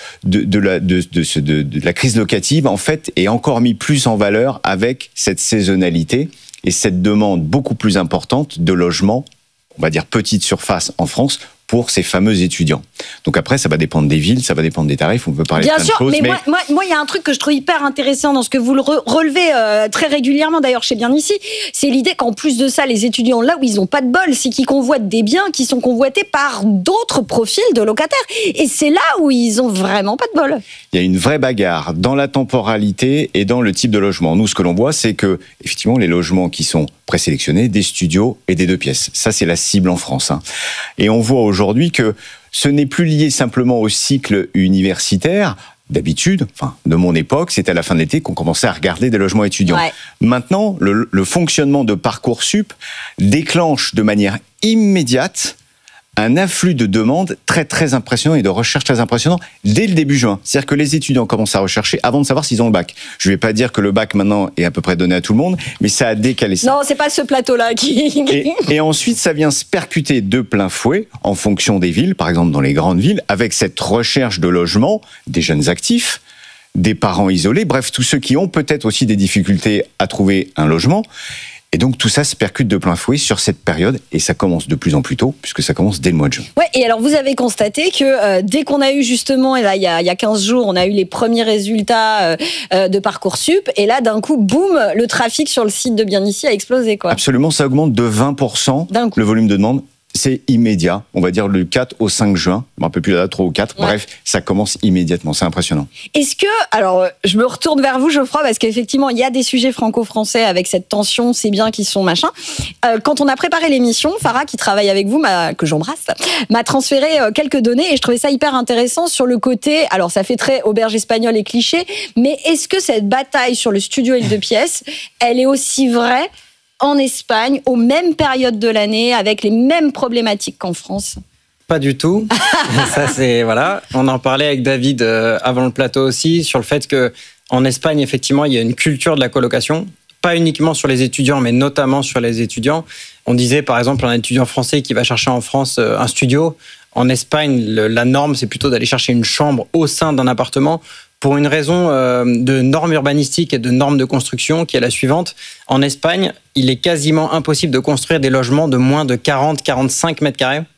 la crise locative, en fait, est encore mis plus en valeur avec cette saisonnalité et cette demande beaucoup plus importante de logements, on va dire petite surface en France, pour ces fameux étudiants. Donc après, ça va dépendre des villes, ça va dépendre des tarifs, on peut parler de plein de choses. Bien sûr, mais moi, il y a un truc que je trouve hyper intéressant dans ce que vous le relevez très régulièrement, d'ailleurs, chez Bien Ici, c'est l'idée qu'en plus de ça, les étudiants, là où ils n'ont pas de bol, c'est qu'ils convoitent des biens qui sont convoités par d'autres profils de locataires. Et c'est là où ils ont vraiment pas de bol. Il y a une vraie bagarre dans la temporalité et dans le type de logement. Nous, ce que l'on voit, c'est que, effectivement, les logements qui sont présélectionnés, des studios et des 2 pièces. Ça, c'est la cible en France. Et on voit aujourd'hui que ce n'est plus lié simplement au cycle universitaire. D'habitude, de mon époque, c'était à la fin de l'été qu'on commençait à regarder des logements étudiants. Ouais. Maintenant, le fonctionnement de Parcoursup déclenche de manière immédiate un afflux de demandes très très impressionnant et de recherches très impressionnant dès le début juin. C'est-à-dire que les étudiants commencent à rechercher avant de savoir s'ils ont le bac. Je ne vais pas dire que le bac maintenant est à peu près donné à tout le monde, mais ça a décalé ça. Non, c'est pas ce plateau-là qui... Et ensuite, ça vient se percuter de plein fouet en fonction des villes, par exemple dans les grandes villes, avec cette recherche de logement des jeunes actifs, des parents isolés, bref, tous ceux qui ont peut-être aussi des difficultés à trouver un logement. Et donc tout ça se percute de plein fouet sur cette période et ça commence de plus en plus tôt puisque ça commence dès le mois de juin. Ouais, et alors vous avez constaté que dès qu'on a eu justement, et là il y a 15 jours, on a eu les premiers résultats de Parcoursup et là d'un coup, boum, le trafic sur le site de Bien Ici a explosé, quoi. Absolument, ça augmente de 20% le volume de demande. C'est immédiat, on va dire le 4 au 5 juin, je ne me rappelle plus la date, 3 ou 4, ouais. Bref, ça commence immédiatement, c'est impressionnant. Est-ce que, alors je me retourne vers vous Geoffroy, parce qu'effectivement il y a des sujets franco-français avec cette tension, c'est bien qu'ils sont machin. Quand on a préparé l'émission, Farah qui travaille avec vous, que j'embrasse, m'a transféré quelques données et je trouvais ça hyper intéressant sur le côté, alors ça fait très auberge espagnole et cliché, mais est-ce que cette bataille sur le studio et le 2 pièces, elle est aussi vraie en Espagne, aux mêmes périodes de l'année, avec les mêmes problématiques qu'en France? Pas du tout. Ça, c'est, voilà. On en parlait avec David avant le plateau aussi, sur le fait qu'en Espagne, effectivement, il y a une culture de la colocation, pas uniquement sur les étudiants, mais notamment sur les étudiants. On disait, par exemple, un étudiant français qui va chercher en France un studio. En Espagne, la norme, c'est plutôt d'aller chercher une chambre au sein d'un appartement, pour une raison de normes urbanistiques et de normes de construction qui est la suivante. En Espagne, il est quasiment impossible de construire des logements de moins de 40-45 mètres carrés.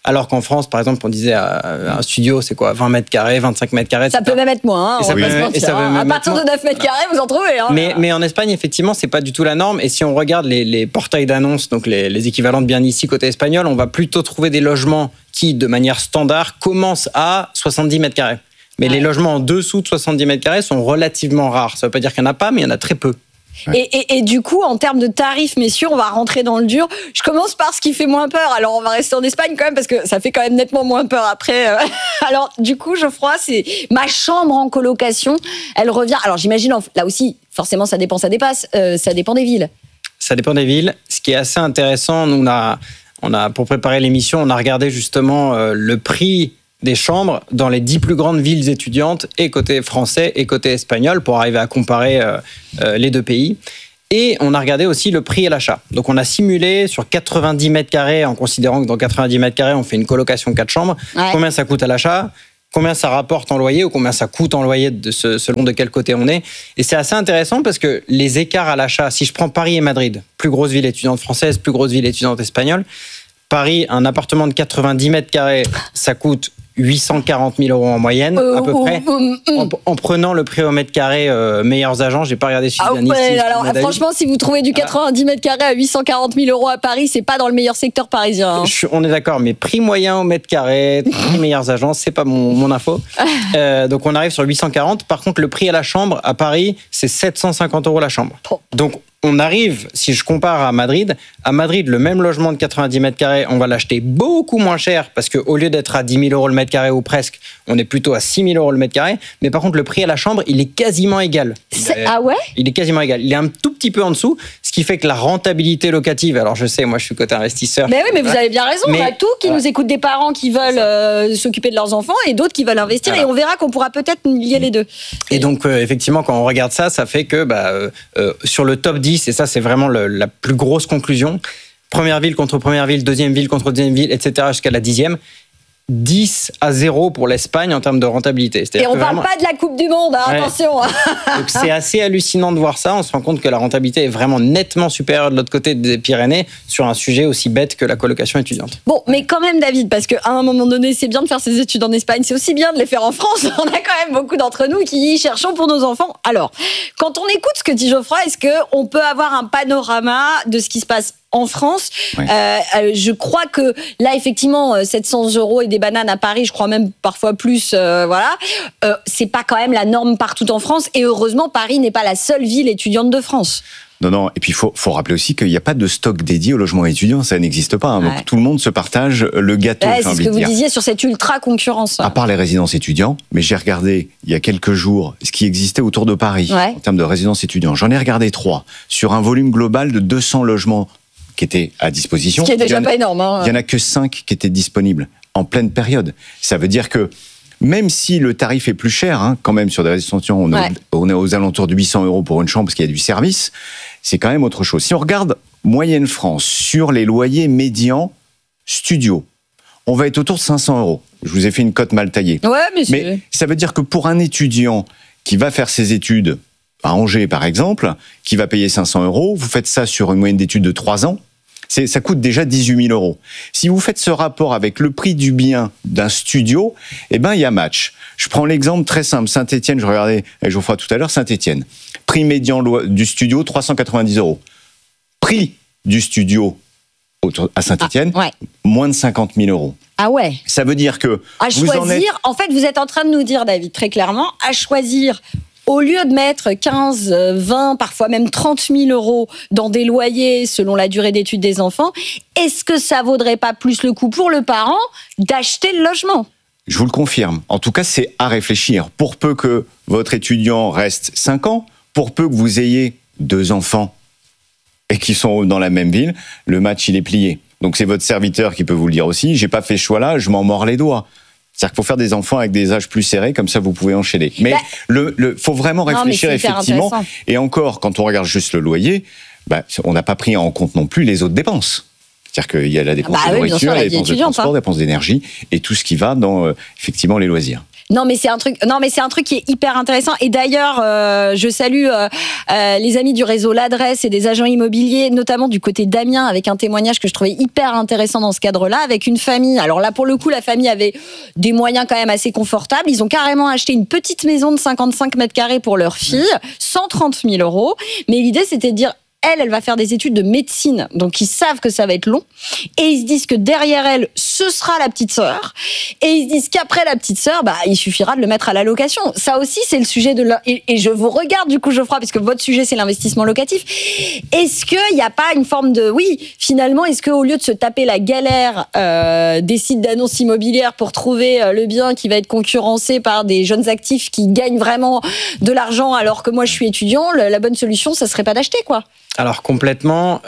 Alors qu'en France, par exemple, on disait un studio, c'est quoi, 20 mètres carrés, 25 mètres carrés. Ça peut même être moins. Et ça peut même à partir de 9 mètres carrés, vous en trouvez. Mais en Espagne, effectivement, c'est pas du tout la norme. Et si on regarde les portails d'annonces, donc les équivalents de bien ici côté espagnol, on va plutôt trouver des logements qui, de manière standard, commencent à 70 mètres carrés. Mais les logements en dessous de 70 mètres carrés sont relativement rares. Ça veut pas dire qu'il n'y en a pas, mais il y en a très peu. Ouais. Et du coup, en termes de tarifs, messieurs, on va rentrer dans le dur. Je commence par ce qui fait moins peur. Alors, on va rester en Espagne quand même, parce que ça fait quand même nettement moins peur après. Alors, du coup, Geoffroy, c'est ma chambre en colocation. Elle revient. Alors, j'imagine, là aussi, forcément, ça dépend des villes. Ça dépend des villes. Ce qui est assez intéressant, nous, on a pour préparer l'émission, on a regardé justement le prix des chambres dans les 10 plus grandes villes étudiantes, et côté français et côté espagnol, pour arriver à comparer les deux pays. Et on a regardé aussi le prix à l'achat. Donc on a simulé sur 90 mètres carrés, en considérant que dans 90 mètres carrés, on fait une colocation 4 chambres, combien ça coûte à l'achat, combien ça rapporte en loyer, ou combien ça coûte en loyer selon de quel côté on est. Et c'est assez intéressant parce que les écarts à l'achat, si je prends Paris et Madrid, plus grosse ville étudiante française, plus grosse ville étudiante espagnole, Paris, un appartement de 90 mètres carrés, ça coûte 840 000 euros en moyenne, à peu près, en prenant le prix au mètre carré meilleurs agents. J'ai pas regardé si alors, franchement, si vous trouvez du 90 mètres carrés à 840 000 euros à Paris, c'est pas dans le meilleur secteur parisien. On est d'accord, mais prix moyen au mètre carré, prix meilleurs agents, c'est pas mon info. Donc on arrive sur 840. Par contre, le prix à la chambre à Paris, c'est 750 euros la chambre. Donc on arrive, si je compare à Madrid, le même logement de 90 mètres carrés, on va l'acheter beaucoup moins cher, parce qu'au lieu d'être à 10 000 euros le mètre carré ou presque, on est plutôt à 6 000 euros le mètre carré. Mais par contre, le prix à la chambre, il est quasiment égal. Ah ouais ? Il est quasiment égal. Il est un tout petit peu en dessous, ce qui fait que la rentabilité locative, alors je sais, moi je suis côté investisseur. Mais oui, mais vous avez bien raison. On a tout qui nous écoute, des parents qui veulent s'occuper de leurs enfants et d'autres qui veulent investir. Et on verra qu'on pourra peut-être lier les deux. Et donc, effectivement, quand on regarde ça, ça fait que sur le top 10, et ça c'est vraiment la plus grosse conclusion, première ville contre première ville, deuxième ville contre deuxième ville, etc. jusqu'à la 10e, 10-0 pour l'Espagne en termes de rentabilité. Et on ne parle pas de la Coupe du Monde, attention. Donc c'est assez hallucinant de voir ça. On se rend compte que la rentabilité est vraiment nettement supérieure de l'autre côté des Pyrénées sur un sujet aussi bête que la colocation étudiante. Bon, mais quand même, David, parce qu'à un moment donné, c'est bien de faire ses études en Espagne, c'est aussi bien de les faire en France. On a quand même beaucoup d'entre nous qui y cherchons pour nos enfants. Alors, quand on écoute ce que dit Geoffroy, est-ce qu'on peut avoir un panorama de ce qui se passe en France? Je crois que là, effectivement, 700 euros et des bananes à Paris, je crois même parfois plus, c'est pas quand même la norme partout en France. Et heureusement, Paris n'est pas la seule ville étudiante de France. Non. Et puis, il faut rappeler aussi qu'il n'y a pas de stock dédié au logement étudiant. Ça n'existe pas. Donc, tout le monde se partage le gâteau. C'est ce que vous disiez sur cette ultra-concurrence. À part les résidences étudiants, mais j'ai regardé il y a quelques jours ce qui existait autour de Paris en termes de résidences étudiants. J'en ai regardé 3 sur un volume global de 200 logements qui étaient à disposition. Ce qui est déjà pas énorme. Il n'y en a que 5 qui étaient disponibles en pleine période. Ça veut dire que même si le tarif est plus cher, quand même sur des résidences étudiantes, on est aux alentours de 800 euros pour une chambre parce qu'il y a du service, c'est quand même autre chose. Si on regarde moyenne France sur les loyers médians studio, on va être autour de 500 euros. Je vous ai fait une cote mal taillée. Mais ça veut dire que pour un étudiant qui va faire ses études à Angers, par exemple, qui va payer 500 euros, vous faites ça sur une moyenne d'études de 3 ans, ça coûte déjà 18 000 euros. Si vous faites ce rapport avec le prix du bien d'un studio, il y a match. Je prends l'exemple très simple. Saint-Étienne, je regardais avec Geoffroy tout à l'heure, Saint-Étienne. Prix médian du studio, 390 euros. Prix du studio à Saint-Étienne, moins de 50 000 euros. Ah ouais. Ça veut dire que en fait, vous êtes en train de nous dire, David, très clairement, à choisir. Au lieu de mettre 15, 20, parfois même 30 000 euros dans des loyers selon la durée d'études des enfants, est-ce que ça vaudrait pas plus le coup pour le parent d'acheter le logement ? Je vous le confirme. En tout cas, c'est à réfléchir. Pour peu que votre étudiant reste 5 ans, pour peu que vous ayez 2 enfants et qui sont dans la même ville, le match, il est plié. Donc c'est votre serviteur qui peut vous le dire aussi. J'ai pas fait ce choix-là, je m'en mords les doigts. C'est-à-dire qu'il faut faire des enfants avec des âges plus serrés, comme ça vous pouvez enchaîner. Mais faut vraiment réfléchir effectivement. Et encore, quand on regarde juste le loyer, on n'a pas pris en compte non plus les autres dépenses. C'est-à-dire qu'il y a la dépense de nourriture, la dépense de transport, la dépense d'énergie et tout ce qui va dans effectivement les loisirs. Non, mais c'est un truc qui est hyper intéressant. Et d'ailleurs, je salue les amis du réseau L'Adresse et des agents immobiliers, notamment du côté d'Amiens, avec un témoignage que je trouvais hyper intéressant dans ce cadre-là, avec une famille. Alors là, pour le coup, la famille avait des moyens quand même assez confortables. Ils ont carrément acheté une petite maison de 55 mètres carrés pour leur fille, 130 000 €. Mais l'idée, c'était de dire, elle va faire des études de médecine, donc ils savent que ça va être long, et ils se disent que derrière elle, ce sera la petite sœur, et ils se disent qu'après la petite sœur, il suffira de le mettre à la location. Ça aussi, c'est le sujet de et je vous regarde du coup, Geoffroy, parce que votre sujet, c'est l'investissement locatif. Est-ce qu'il n'y a pas une forme de, finalement, est-ce qu'au lieu de se taper la galère des sites d'annonces immobilières pour trouver le bien qui va être concurrencé par des jeunes actifs qui gagnent vraiment de l'argent alors que moi je suis étudiant, la bonne solution, ça serait pas d'acheter, quoi? Alors complètement,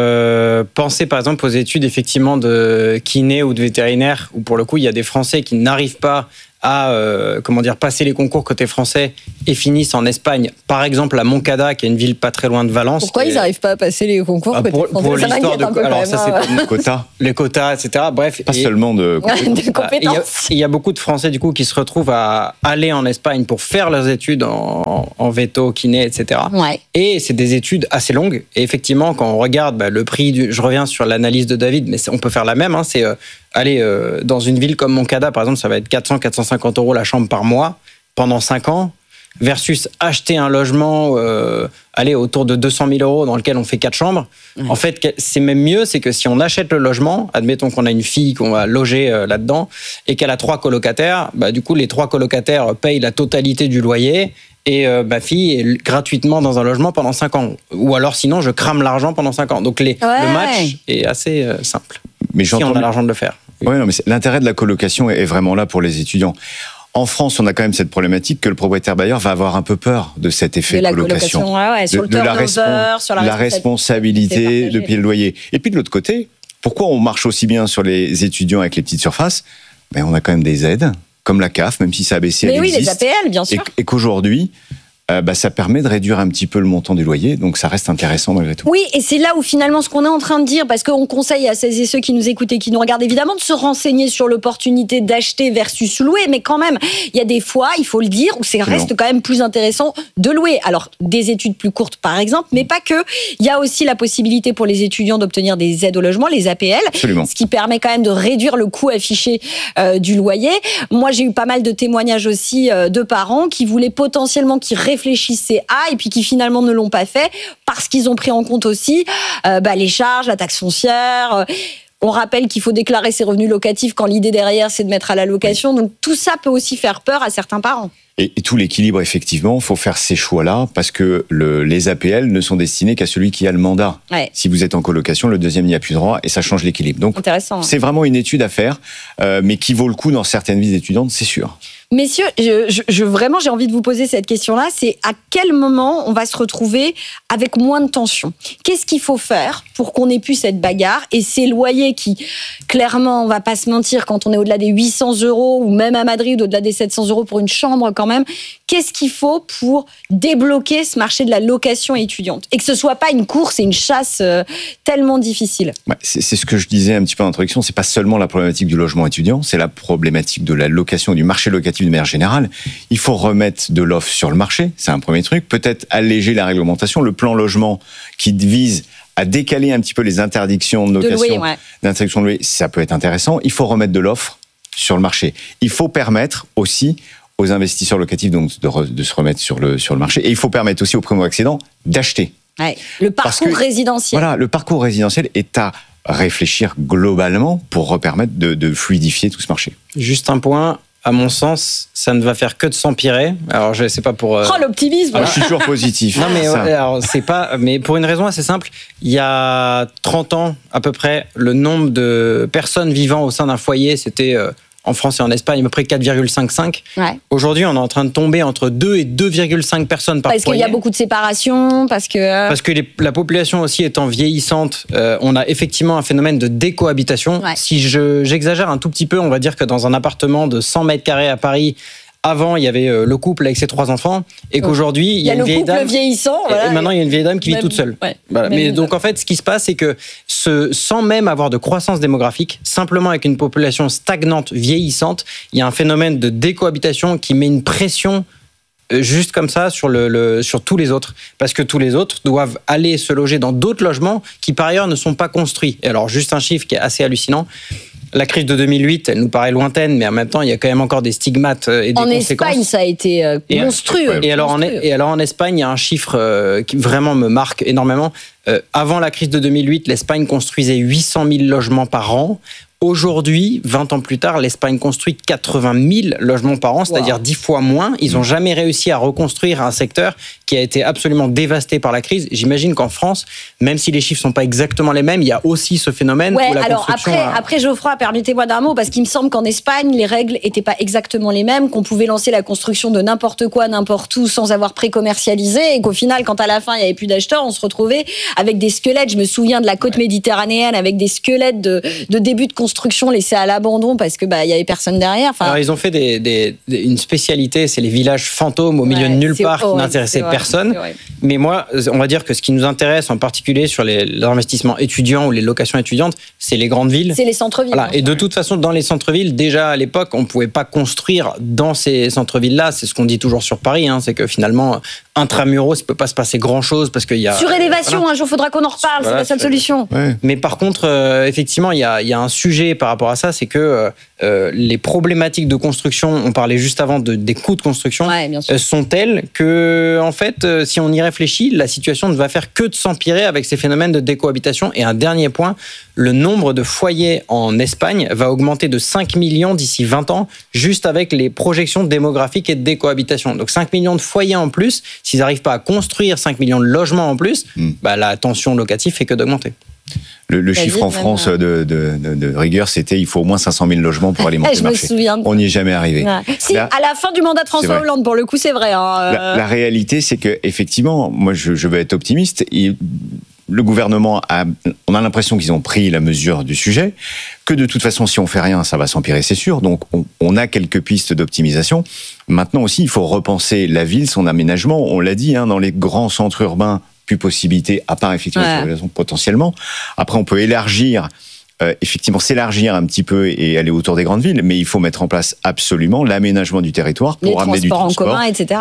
je pensais par exemple aux études effectivement de kiné ou de vétérinaire, où pour le coup il y a des Français qui n'arrivent pas à passer les concours côté français et finissent en Espagne, par exemple à Moncada, qui est une ville pas très loin de Valence. Pourquoi ils n'arrivent pas à passer les concours côté français? Pour ça l'histoire de alors ça c'est les quotas. Les quotas, etc. Bref, pas seulement de compétences. Il y a beaucoup de Français du coup qui se retrouvent à aller en Espagne pour faire leurs études en véto, kiné, etc. Ouais. Et c'est des études assez longues. Et effectivement, quand on regarde le prix je reviens sur l'analyse de David, mais on peut faire la même. C'est aller dans une ville comme Moncada, par exemple, ça va être 400-450 € la chambre par mois pendant 5 ans, versus acheter un logement autour de 200 000 € dans lequel on fait 4 chambres. En fait, c'est même mieux, c'est que si on achète le logement, admettons qu'on a une fille qu'on va loger là-dedans, et qu'elle a 3 colocataires, du coup, les 3 colocataires payent la totalité du loyer, et ma fille est gratuitement dans un logement pendant 5 ans. Ou alors, sinon, je crame l'argent pendant 5 ans. Donc, le match est assez simple. Mais si on a l'argent de le faire. Oui, non, mais l'intérêt de la colocation est vraiment là pour les étudiants. En France, on a quand même cette problématique que le propriétaire bailleur va avoir un peu peur de cet effet de colocation. Sur le turnover, sur la responsabilité de payer le loyer. Et puis de l'autre côté, pourquoi on marche aussi bien sur les étudiants avec les petites surfaces? On a quand même des aides, comme la CAF, même si ça a baissé, elle existe. Les APL, bien sûr. Et qu'aujourd'hui, ça permet de réduire un petit peu le montant du loyer, donc ça reste intéressant malgré tout. Oui, et c'est là où finalement ce qu'on est en train de dire, parce qu'on conseille à celles et ceux qui nous écoutent et qui nous regardent évidemment de se renseigner sur l'opportunité d'acheter versus louer, mais quand même, il y a des fois, il faut le dire, où ça reste quand même plus intéressant de louer. Alors, des études plus courtes par exemple, mais pas que. Il y a aussi la possibilité pour les étudiants d'obtenir des aides au logement, les APL, Absolument. Ce qui permet quand même de réduire le coût affiché du loyer. Moi, j'ai eu pas mal de témoignages aussi de parents qui voulaient potentiellement, qui réfléchissaient et puis qui finalement ne l'ont pas fait parce qu'ils ont pris en compte aussi les charges, la taxe foncière. On rappelle qu'il faut déclarer ses revenus locatifs quand l'idée derrière c'est de mettre à la location. Donc tout ça peut aussi faire peur à certains parents. Et tout l'équilibre, effectivement, il faut faire ces choix-là parce que les APL ne sont destinés qu'à celui qui a le mandat. Ouais. Si vous êtes en colocation, le deuxième n'y a plus droit et ça change l'équilibre. Donc c'est vraiment une étude à faire, mais qui vaut le coup dans certaines vies étudiantes, c'est sûr. Messieurs, vraiment, j'ai envie de vous poser cette question-là. C'est à quel moment on va se retrouver avec moins de tension? Qu'est-ce qu'il faut faire pour qu'on ait plus cette bagarre? Et ces loyers qui, clairement, on va pas se mentir, quand on est au-delà des 800 € ou même à Madrid, au-delà des 700 € pour une chambre quand même, qu'est-ce qu'il faut pour débloquer ce marché de la location étudiante? Et que ce soit pas une course et une chasse tellement difficile. C'est ce que je disais un petit peu en introduction. C'est pas seulement la problématique du logement étudiant, c'est la problématique de la location, du marché locatif de manière générale. Il faut remettre de l'offre sur le marché, c'est un premier truc. Peut-être alléger la réglementation, le plan logement qui vise à décaler un petit peu les interdictions de location, d'interdiction de louer, ça peut être intéressant. Il faut remettre de l'offre sur le marché. Il faut permettre aussi aux investisseurs locatifs donc de se remettre sur le marché. Et il faut permettre aussi aux primo-accédants d'acheter. Ouais. Le parcours résidentiel. Voilà, le parcours résidentiel est à réfléchir globalement pour permettre de fluidifier tout ce marché. Juste un point. À mon sens, ça ne va faire que de s'empirer. Alors, je sais pas pour. L'optimisme. Je suis toujours positif. Non, mais alors c'est pas. Mais pour une raison assez simple. Il y a 30 ans à peu près, le nombre de personnes vivant au sein d'un foyer, c'était en France et en Espagne à peu près 4,55. Ouais. Aujourd'hui, on est en train de tomber entre 2 et 2,5 personnes par foyer. Parce qu'il y a beaucoup de séparations, parce que la population aussi étant vieillissante, on a effectivement un phénomène de décohabitation. Ouais. Si j'exagère un tout petit peu, on va dire que dans un appartement de 100 mètres carrés à Paris, avant, il y avait le couple avec ses 3 enfants, et qu'aujourd'hui, il y a une vieille dame. Le couple vieillissant. Voilà, et maintenant, il y a une vieille dame qui vit toute seule. Ouais, voilà. Mais donc, en fait, ce qui se passe, c'est que sans même avoir de croissance démographique, simplement avec une population stagnante, vieillissante, il y a un phénomène de décohabitation qui met une pression juste comme ça sur tous les autres, parce que tous les autres doivent aller se loger dans d'autres logements qui par ailleurs ne sont pas construits. Et alors juste un chiffre qui est assez hallucinant, la crise de 2008, elle nous paraît lointaine, mais en même temps il y a quand même encore des stigmates et des conséquences. En Espagne, ça a été monstrueux. Et alors en Espagne, il y a un chiffre qui vraiment me marque énormément. Avant la crise de 2008, l'Espagne construisait 800 000 logements par an. Aujourd'hui, 20 ans plus tard, l'Espagne construit 80 000 logements par an, c'est-à-dire 10 fois moins. Ils n'ont jamais réussi à reconstruire un secteur qui a été absolument dévasté par la crise. J'imagine qu'en France, même si les chiffres ne sont pas exactement les mêmes, il y a aussi ce phénomène. Ouais, où la alors construction après Geoffroy, permettez-moi d'un mot, parce qu'il me semble qu'en Espagne, les règles n'étaient pas exactement les mêmes, qu'on pouvait lancer la construction de n'importe quoi, n'importe où, sans avoir pré-commercialisé, et qu'au final, quand à la fin, il n'y avait plus d'acheteurs, on se retrouvait avec des squelettes. Je me souviens de la côte méditerranéenne, avec des squelettes de début de construction laissés à l'abandon parce que il y avait personne derrière. Enfin, alors ils ont fait une spécialité, c'est les villages fantômes au milieu de nulle part qui n'intéressaient personne. Mais moi, on va dire que ce qui nous intéresse en particulier sur les investissements étudiants ou les locations étudiantes, c'est les grandes villes. C'est les centres-villes. Voilà. Et de toute façon, dans les centres-villes, déjà à l'époque, on ne pouvait pas construire dans ces centres-villes-là. C'est ce qu'on dit toujours sur Paris, c'est que finalement, intramuros, il ne peut pas se passer grand-chose parce qu'il y a... Surélévation, un jour, il faudra qu'on en reparle, c'est la seule solution. Ouais. Mais par contre, effectivement, il y a un sujet par rapport à ça, c'est que les problématiques de construction, on parlait juste avant des coûts de construction, sont telles que, en fait, si on y réfléchit, la situation ne va faire que de s'empirer avec ces phénomènes de décohabitation. Et un dernier point, le nombre de foyers en Espagne va augmenter de 5 millions d'ici 20 ans, juste avec les projections démographiques et de décohabitation. Donc 5 millions de foyers en plus, s'ils n'arrivent pas à construire 5 millions de logements en plus, la tension locative fait que d'augmenter. Le chiffre en France de rigueur, c'était il faut au moins 500 000 logements pour alimenter le marché. Je me souviens. On n'y est jamais arrivé. Ouais. Si, à la fin du mandat de François Hollande, pour le coup, c'est vrai. La réalité, c'est que effectivement, moi, je veux être optimiste. Le gouvernement on a l'impression qu'ils ont pris la mesure du sujet, que de toute façon, si on fait rien, ça va s'empirer, c'est sûr. Donc, on a quelques pistes d'optimisation. Maintenant aussi, il faut repenser la ville, son aménagement. On l'a dit, dans les grands centres urbains, plus possibilité, à part effectivement potentiellement. Après, on peut élargir, effectivement s'élargir un petit peu et aller autour des grandes villes, mais il faut mettre en place absolument l'aménagement du territoire pour amener du transport en commun, etc.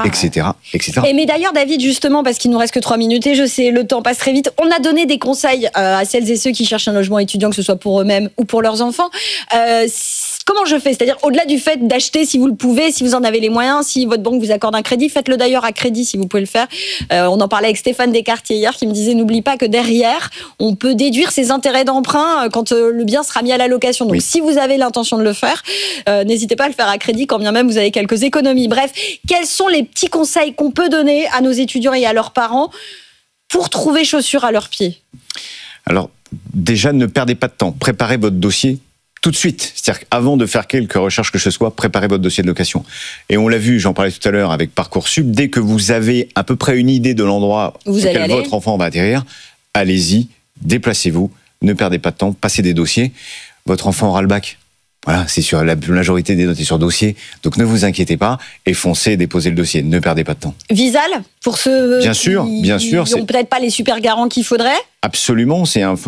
Et mais d'ailleurs, David, justement, parce qu'il nous reste que 3 minutes et je sais, le temps passe très vite, on a donné des conseils à celles et ceux qui cherchent un logement étudiant, que ce soit pour eux-mêmes ou pour leurs enfants. Comment je fais ? C'est-à-dire, au-delà du fait d'acheter si vous le pouvez, si vous en avez les moyens, si votre banque vous accorde un crédit, faites-le d'ailleurs à crédit si vous pouvez le faire. On en parlait avec Stéphane Descartier hier qui me disait, n'oublie pas que derrière, on peut déduire ses intérêts d'emprunt quand le bien sera mis à la location. Donc, si vous avez l'intention de le faire, n'hésitez pas à le faire à crédit quand bien même vous avez quelques économies. Bref, quels sont les petits conseils qu'on peut donner à nos étudiants et à leurs parents pour trouver chaussures à leurs pieds ? Alors, déjà, ne perdez pas de temps. Préparez votre dossier tout de suite. C'est-à-dire qu'avant de faire quelques recherches que ce soit, préparez votre dossier de location. Et on l'a vu, j'en parlais tout à l'heure avec Parcoursup, dès que vous avez à peu près une idée de l'endroit où votre enfant va atterrir, allez-y, déplacez-vous, ne perdez pas de temps, passez des dossiers. Votre enfant aura le bac. Voilà, c'est sur la majorité des notes est sur dossier. Donc ne vous inquiétez pas et foncez, déposez le dossier. Ne perdez pas de temps. Visal, pour ceux qui n'ont peut-être pas les super garants qu'il faudrait. Absolument,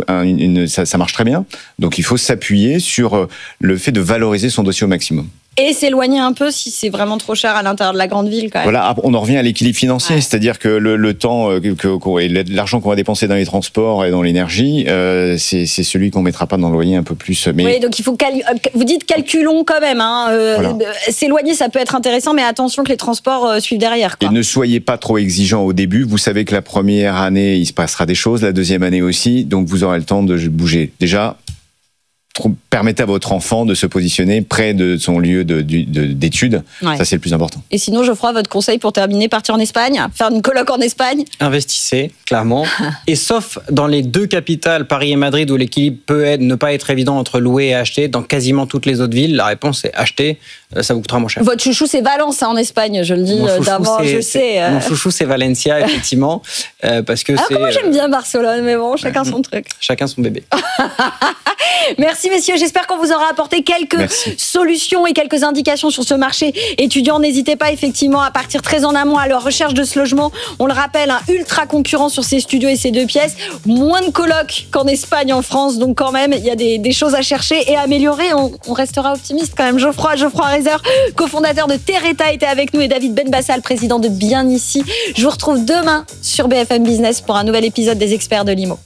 ça marche très bien. Donc il faut s'appuyer sur le fait de valoriser son dossier au maximum. Et s'éloigner un peu si c'est vraiment trop cher à l'intérieur de la grande ville, quand même. Voilà, on en revient à l'équilibre financier, c'est-à-dire que le temps et l'argent qu'on va dépenser dans les transports et dans l'énergie, c'est celui qu'on mettra pas dans le loyer un peu plus. Mais... Oui, donc il faut vous dites calculons quand même. S'éloigner, ça peut être intéressant, mais attention que les transports suivent derrière. Et ne soyez pas trop exigeants au début. Vous savez que la première année, il se passera des choses, la deuxième année aussi, donc vous aurez le temps de bouger. Déjà, permettez à votre enfant de se positionner près de son lieu d'études. Ouais. Ça, c'est le plus important. Et sinon, Geoffroy, votre conseil pour terminer, partir en Espagne, faire une coloc en Espagne ? Investissez, clairement. Et sauf dans les 2 capitales, Paris et Madrid, où l'équilibre peut ne pas être évident entre louer et acheter, dans quasiment toutes les autres villes, la réponse est acheter, ça vous coûtera moins cher. Votre chouchou, c'est Valence, en Espagne, je le dis d'abord, je sais. Mon chouchou, c'est Valencia, effectivement. Parce que moi, j'aime bien Barcelone, mais bon, chacun son truc. Chacun son bébé. Merci Merci messieurs, j'espère qu'on vous aura apporté quelques solutions et quelques indications sur ce marché étudiant. N'hésitez pas effectivement à partir très en amont à la recherche de ce logement. On le rappelle, ultra concurrent sur ces studios et ces 2 pièces. Moins de colocs qu'en Espagne, en France, donc quand même, il y a des choses à chercher et à améliorer. On restera optimiste quand même. Geoffroy Reiser, cofondateur de Terreta, était avec nous et David Benbassal, président de Bien Ici. Je vous retrouve demain sur BFM Business pour un nouvel épisode des Experts de l'IMO.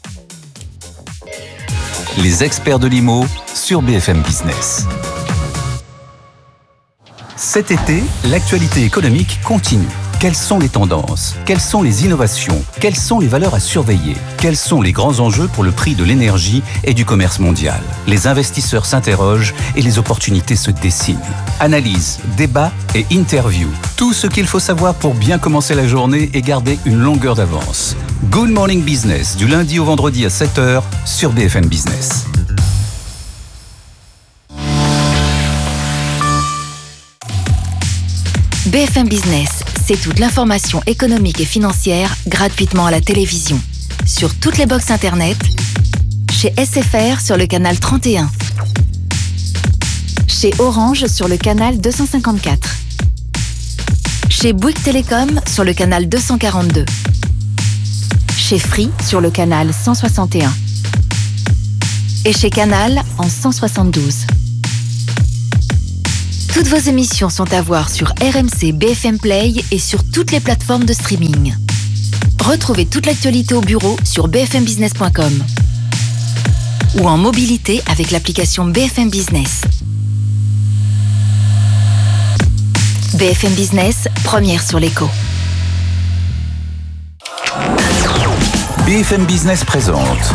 Les Experts de l'IMO sur BFM Business. Cet été, l'actualité économique continue. Quelles sont les tendances? Quelles sont les innovations? Quelles sont les valeurs à surveiller? Quels sont les grands enjeux pour le prix de l'énergie et du commerce mondial? Les investisseurs s'interrogent et les opportunités se dessinent. Analyse, débat et interview. Tout ce qu'il faut savoir pour bien commencer la journée et garder une longueur d'avance. Good Morning Business, du lundi au vendredi à 7h sur BFM Business. BFM Business, c'est toute l'information économique et financière gratuitement à la télévision. Sur toutes les box internet, chez SFR sur le canal 31, chez Orange sur le canal 254, chez Bouygues Télécom sur le canal 242, chez Free sur le canal 161 et chez Canal en 172. Toutes vos émissions sont à voir sur RMC BFM Play et sur toutes les plateformes de streaming. Retrouvez toute l'actualité au bureau sur bfmbusiness.com ou en mobilité avec l'application BFM Business. BFM Business, première sur l'écho. BFM Business présente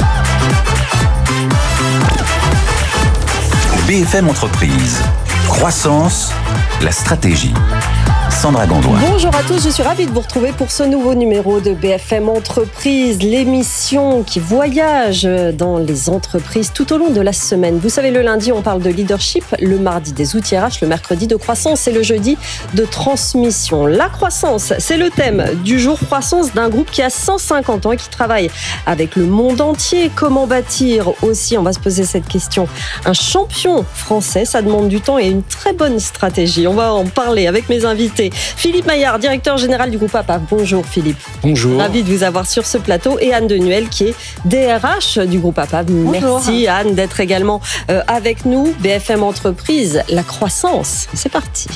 BFM Entreprise. Croissance, la stratégie. Sandra Gandoin. Bonjour à tous, je suis ravie de vous retrouver pour ce nouveau numéro de BFM Entreprise, l'émission qui voyage dans les entreprises tout au long de la semaine. Vous savez, le lundi, on parle de leadership, le mardi des outils RH, le mercredi de croissance et le jeudi de transmission. La croissance, c'est le thème du jour, croissance d'un groupe qui a 150 ans et qui travaille avec le monde entier. Comment bâtir aussi, on va se poser cette question, un champion français? Ça demande du temps et une très bonne stratégie. On va en parler avec mes invités. Philippe Maillard, directeur général du groupe APAV. Bonjour Philippe. Bonjour. Ravi de vous avoir sur ce plateau. Et Anne Denuel qui est DRH du groupe APAV. Bonjour. Merci Anne d'être également avec nous. BFM Entreprise, la croissance. C'est parti.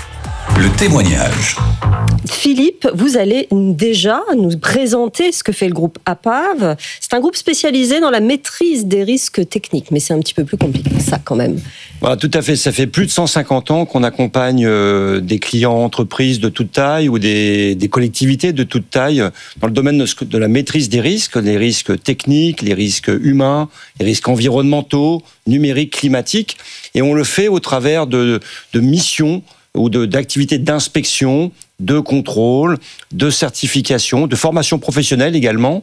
Le témoignage. Philippe, vous allez déjà nous présenter ce que fait le groupe APAV. C'est un groupe spécialisé dans la maîtrise des risques techniques, mais c'est un petit peu plus compliqué que ça quand même. Voilà, tout à fait. Ça fait plus de 150 ans qu'on accompagne des clients entreprises de toute taille ou des collectivités de toute taille dans le domaine de la maîtrise des risques, les risques techniques, les risques humains, les risques environnementaux, numériques, climatiques. Et on le fait au travers de missions ou d'activités d'inspection, de contrôle, de certification, de formation professionnelle également.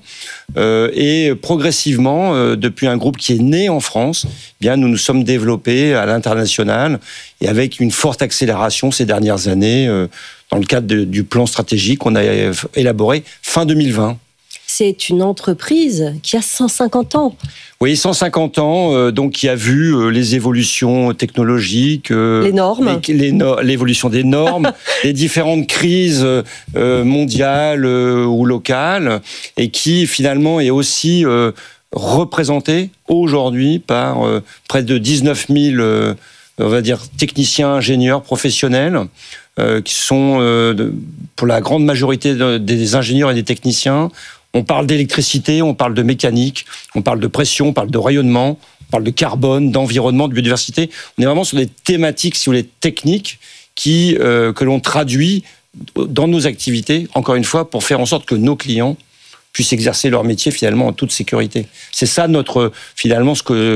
Et progressivement, depuis un groupe qui est né en France, bien nous nous sommes développés à l'international et avec une forte accélération ces dernières années dans le cadre du plan stratégique qu'on a élaboré fin 2020. C'est une entreprise qui a 150 ans. Oui, 150 ans, donc qui a vu les évolutions technologiques, les normes, l'évolution des normes, les différentes crises mondiales ou locales, et qui finalement est aussi représentée aujourd'hui par près de 19 000, on va dire, techniciens, ingénieurs, professionnels, qui sont pour la grande majorité des ingénieurs et des techniciens. On parle d'électricité, on parle de mécanique, on parle de pression, on parle de rayonnement, on parle de carbone, d'environnement, de biodiversité. On est vraiment sur des thématiques, si vous voulez, techniques que l'on traduit dans nos activités, encore une fois, pour faire en sorte que nos clients puissent exercer leur métier finalement en toute sécurité. C'est ça finalement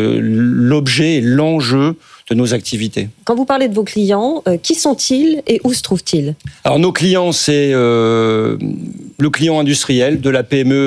l'objet et l'enjeu de nos activités. Quand vous parlez de vos clients, qui sont-ils et où se trouvent-ils? Alors nos clients, c'est le client industriel, de la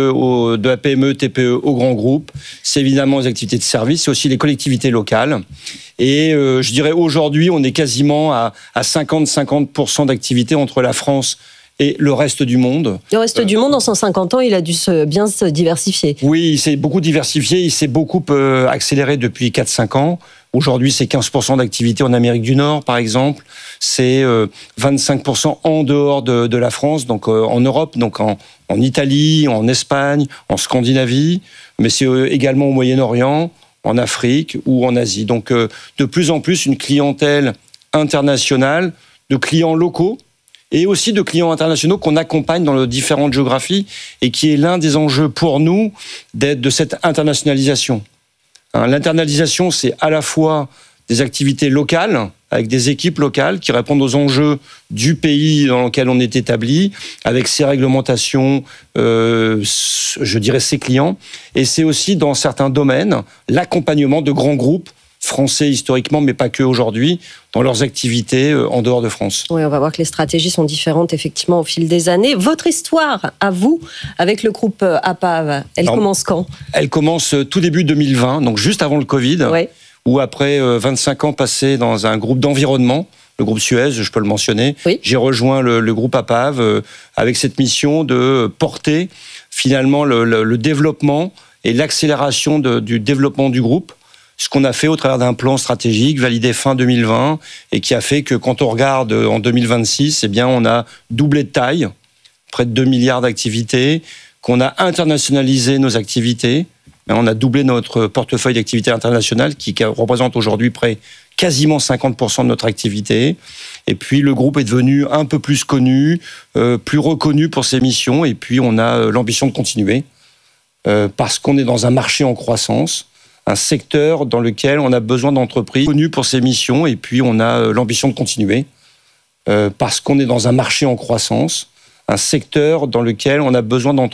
PME, TPE au grand groupe. C'est évidemment les activités de service, c'est aussi les collectivités locales. Et je dirais aujourd'hui, on est quasiment à 50% d'activités entre la France et le reste du monde. Le reste du monde, en 150 ans, il a dû bien se diversifier. Oui, il s'est beaucoup diversifié, il s'est beaucoup accéléré depuis 4-5 ans. Aujourd'hui, c'est 15% d'activité en Amérique du Nord, par exemple. C'est 25% en dehors de la France, donc en Europe, donc en Italie, en Espagne, en Scandinavie, mais c'est également au Moyen-Orient, en Afrique ou en Asie. Donc de plus en plus une clientèle internationale, de clients locaux, et aussi de clients internationaux qu'on accompagne dans les différentes géographies et qui est l'un des enjeux pour nous de cette internationalisation. L'internalisation, c'est à la fois des activités locales, avec des équipes locales qui répondent aux enjeux du pays dans lequel on est établi, avec ses réglementations, je dirais ses clients. Et c'est aussi dans certains domaines l'accompagnement de grands groupes français historiquement, mais pas que aujourd'hui, dans leurs activités en dehors de France. Oui, on va voir que les stratégies sont différentes effectivement au fil des années. Votre histoire, à vous, avec le groupe APAV, elle commence quand ? Elle commence tout début 2020, donc juste avant le Covid, où après 25 ans passés dans un groupe d'environnement, le groupe Suez, je peux le mentionner, j'ai rejoint le groupe APAV avec cette mission de porter finalement le développement et l'accélération du développement du groupe. Ce qu'on a fait au travers d'un plan stratégique validé fin 2020 et qui a fait que quand on regarde en 2026, eh bien, on a doublé de taille, près de 2 milliards d'activités, qu'on a internationalisé nos activités, on a doublé notre portefeuille d'activités internationales qui représente aujourd'hui quasiment 50% de notre activité. Et puis le groupe est devenu un peu plus connu, plus reconnu pour ses missions, et puis on a l'ambition de continuer parce qu'on est dans un marché en croissance, un secteur dans lequel on a besoin d'entreprises connues pour ses missions, et puis on a l'ambition de continuer parce qu'on est dans un marché en croissance, un secteur dans lequel on a besoin d'entreprises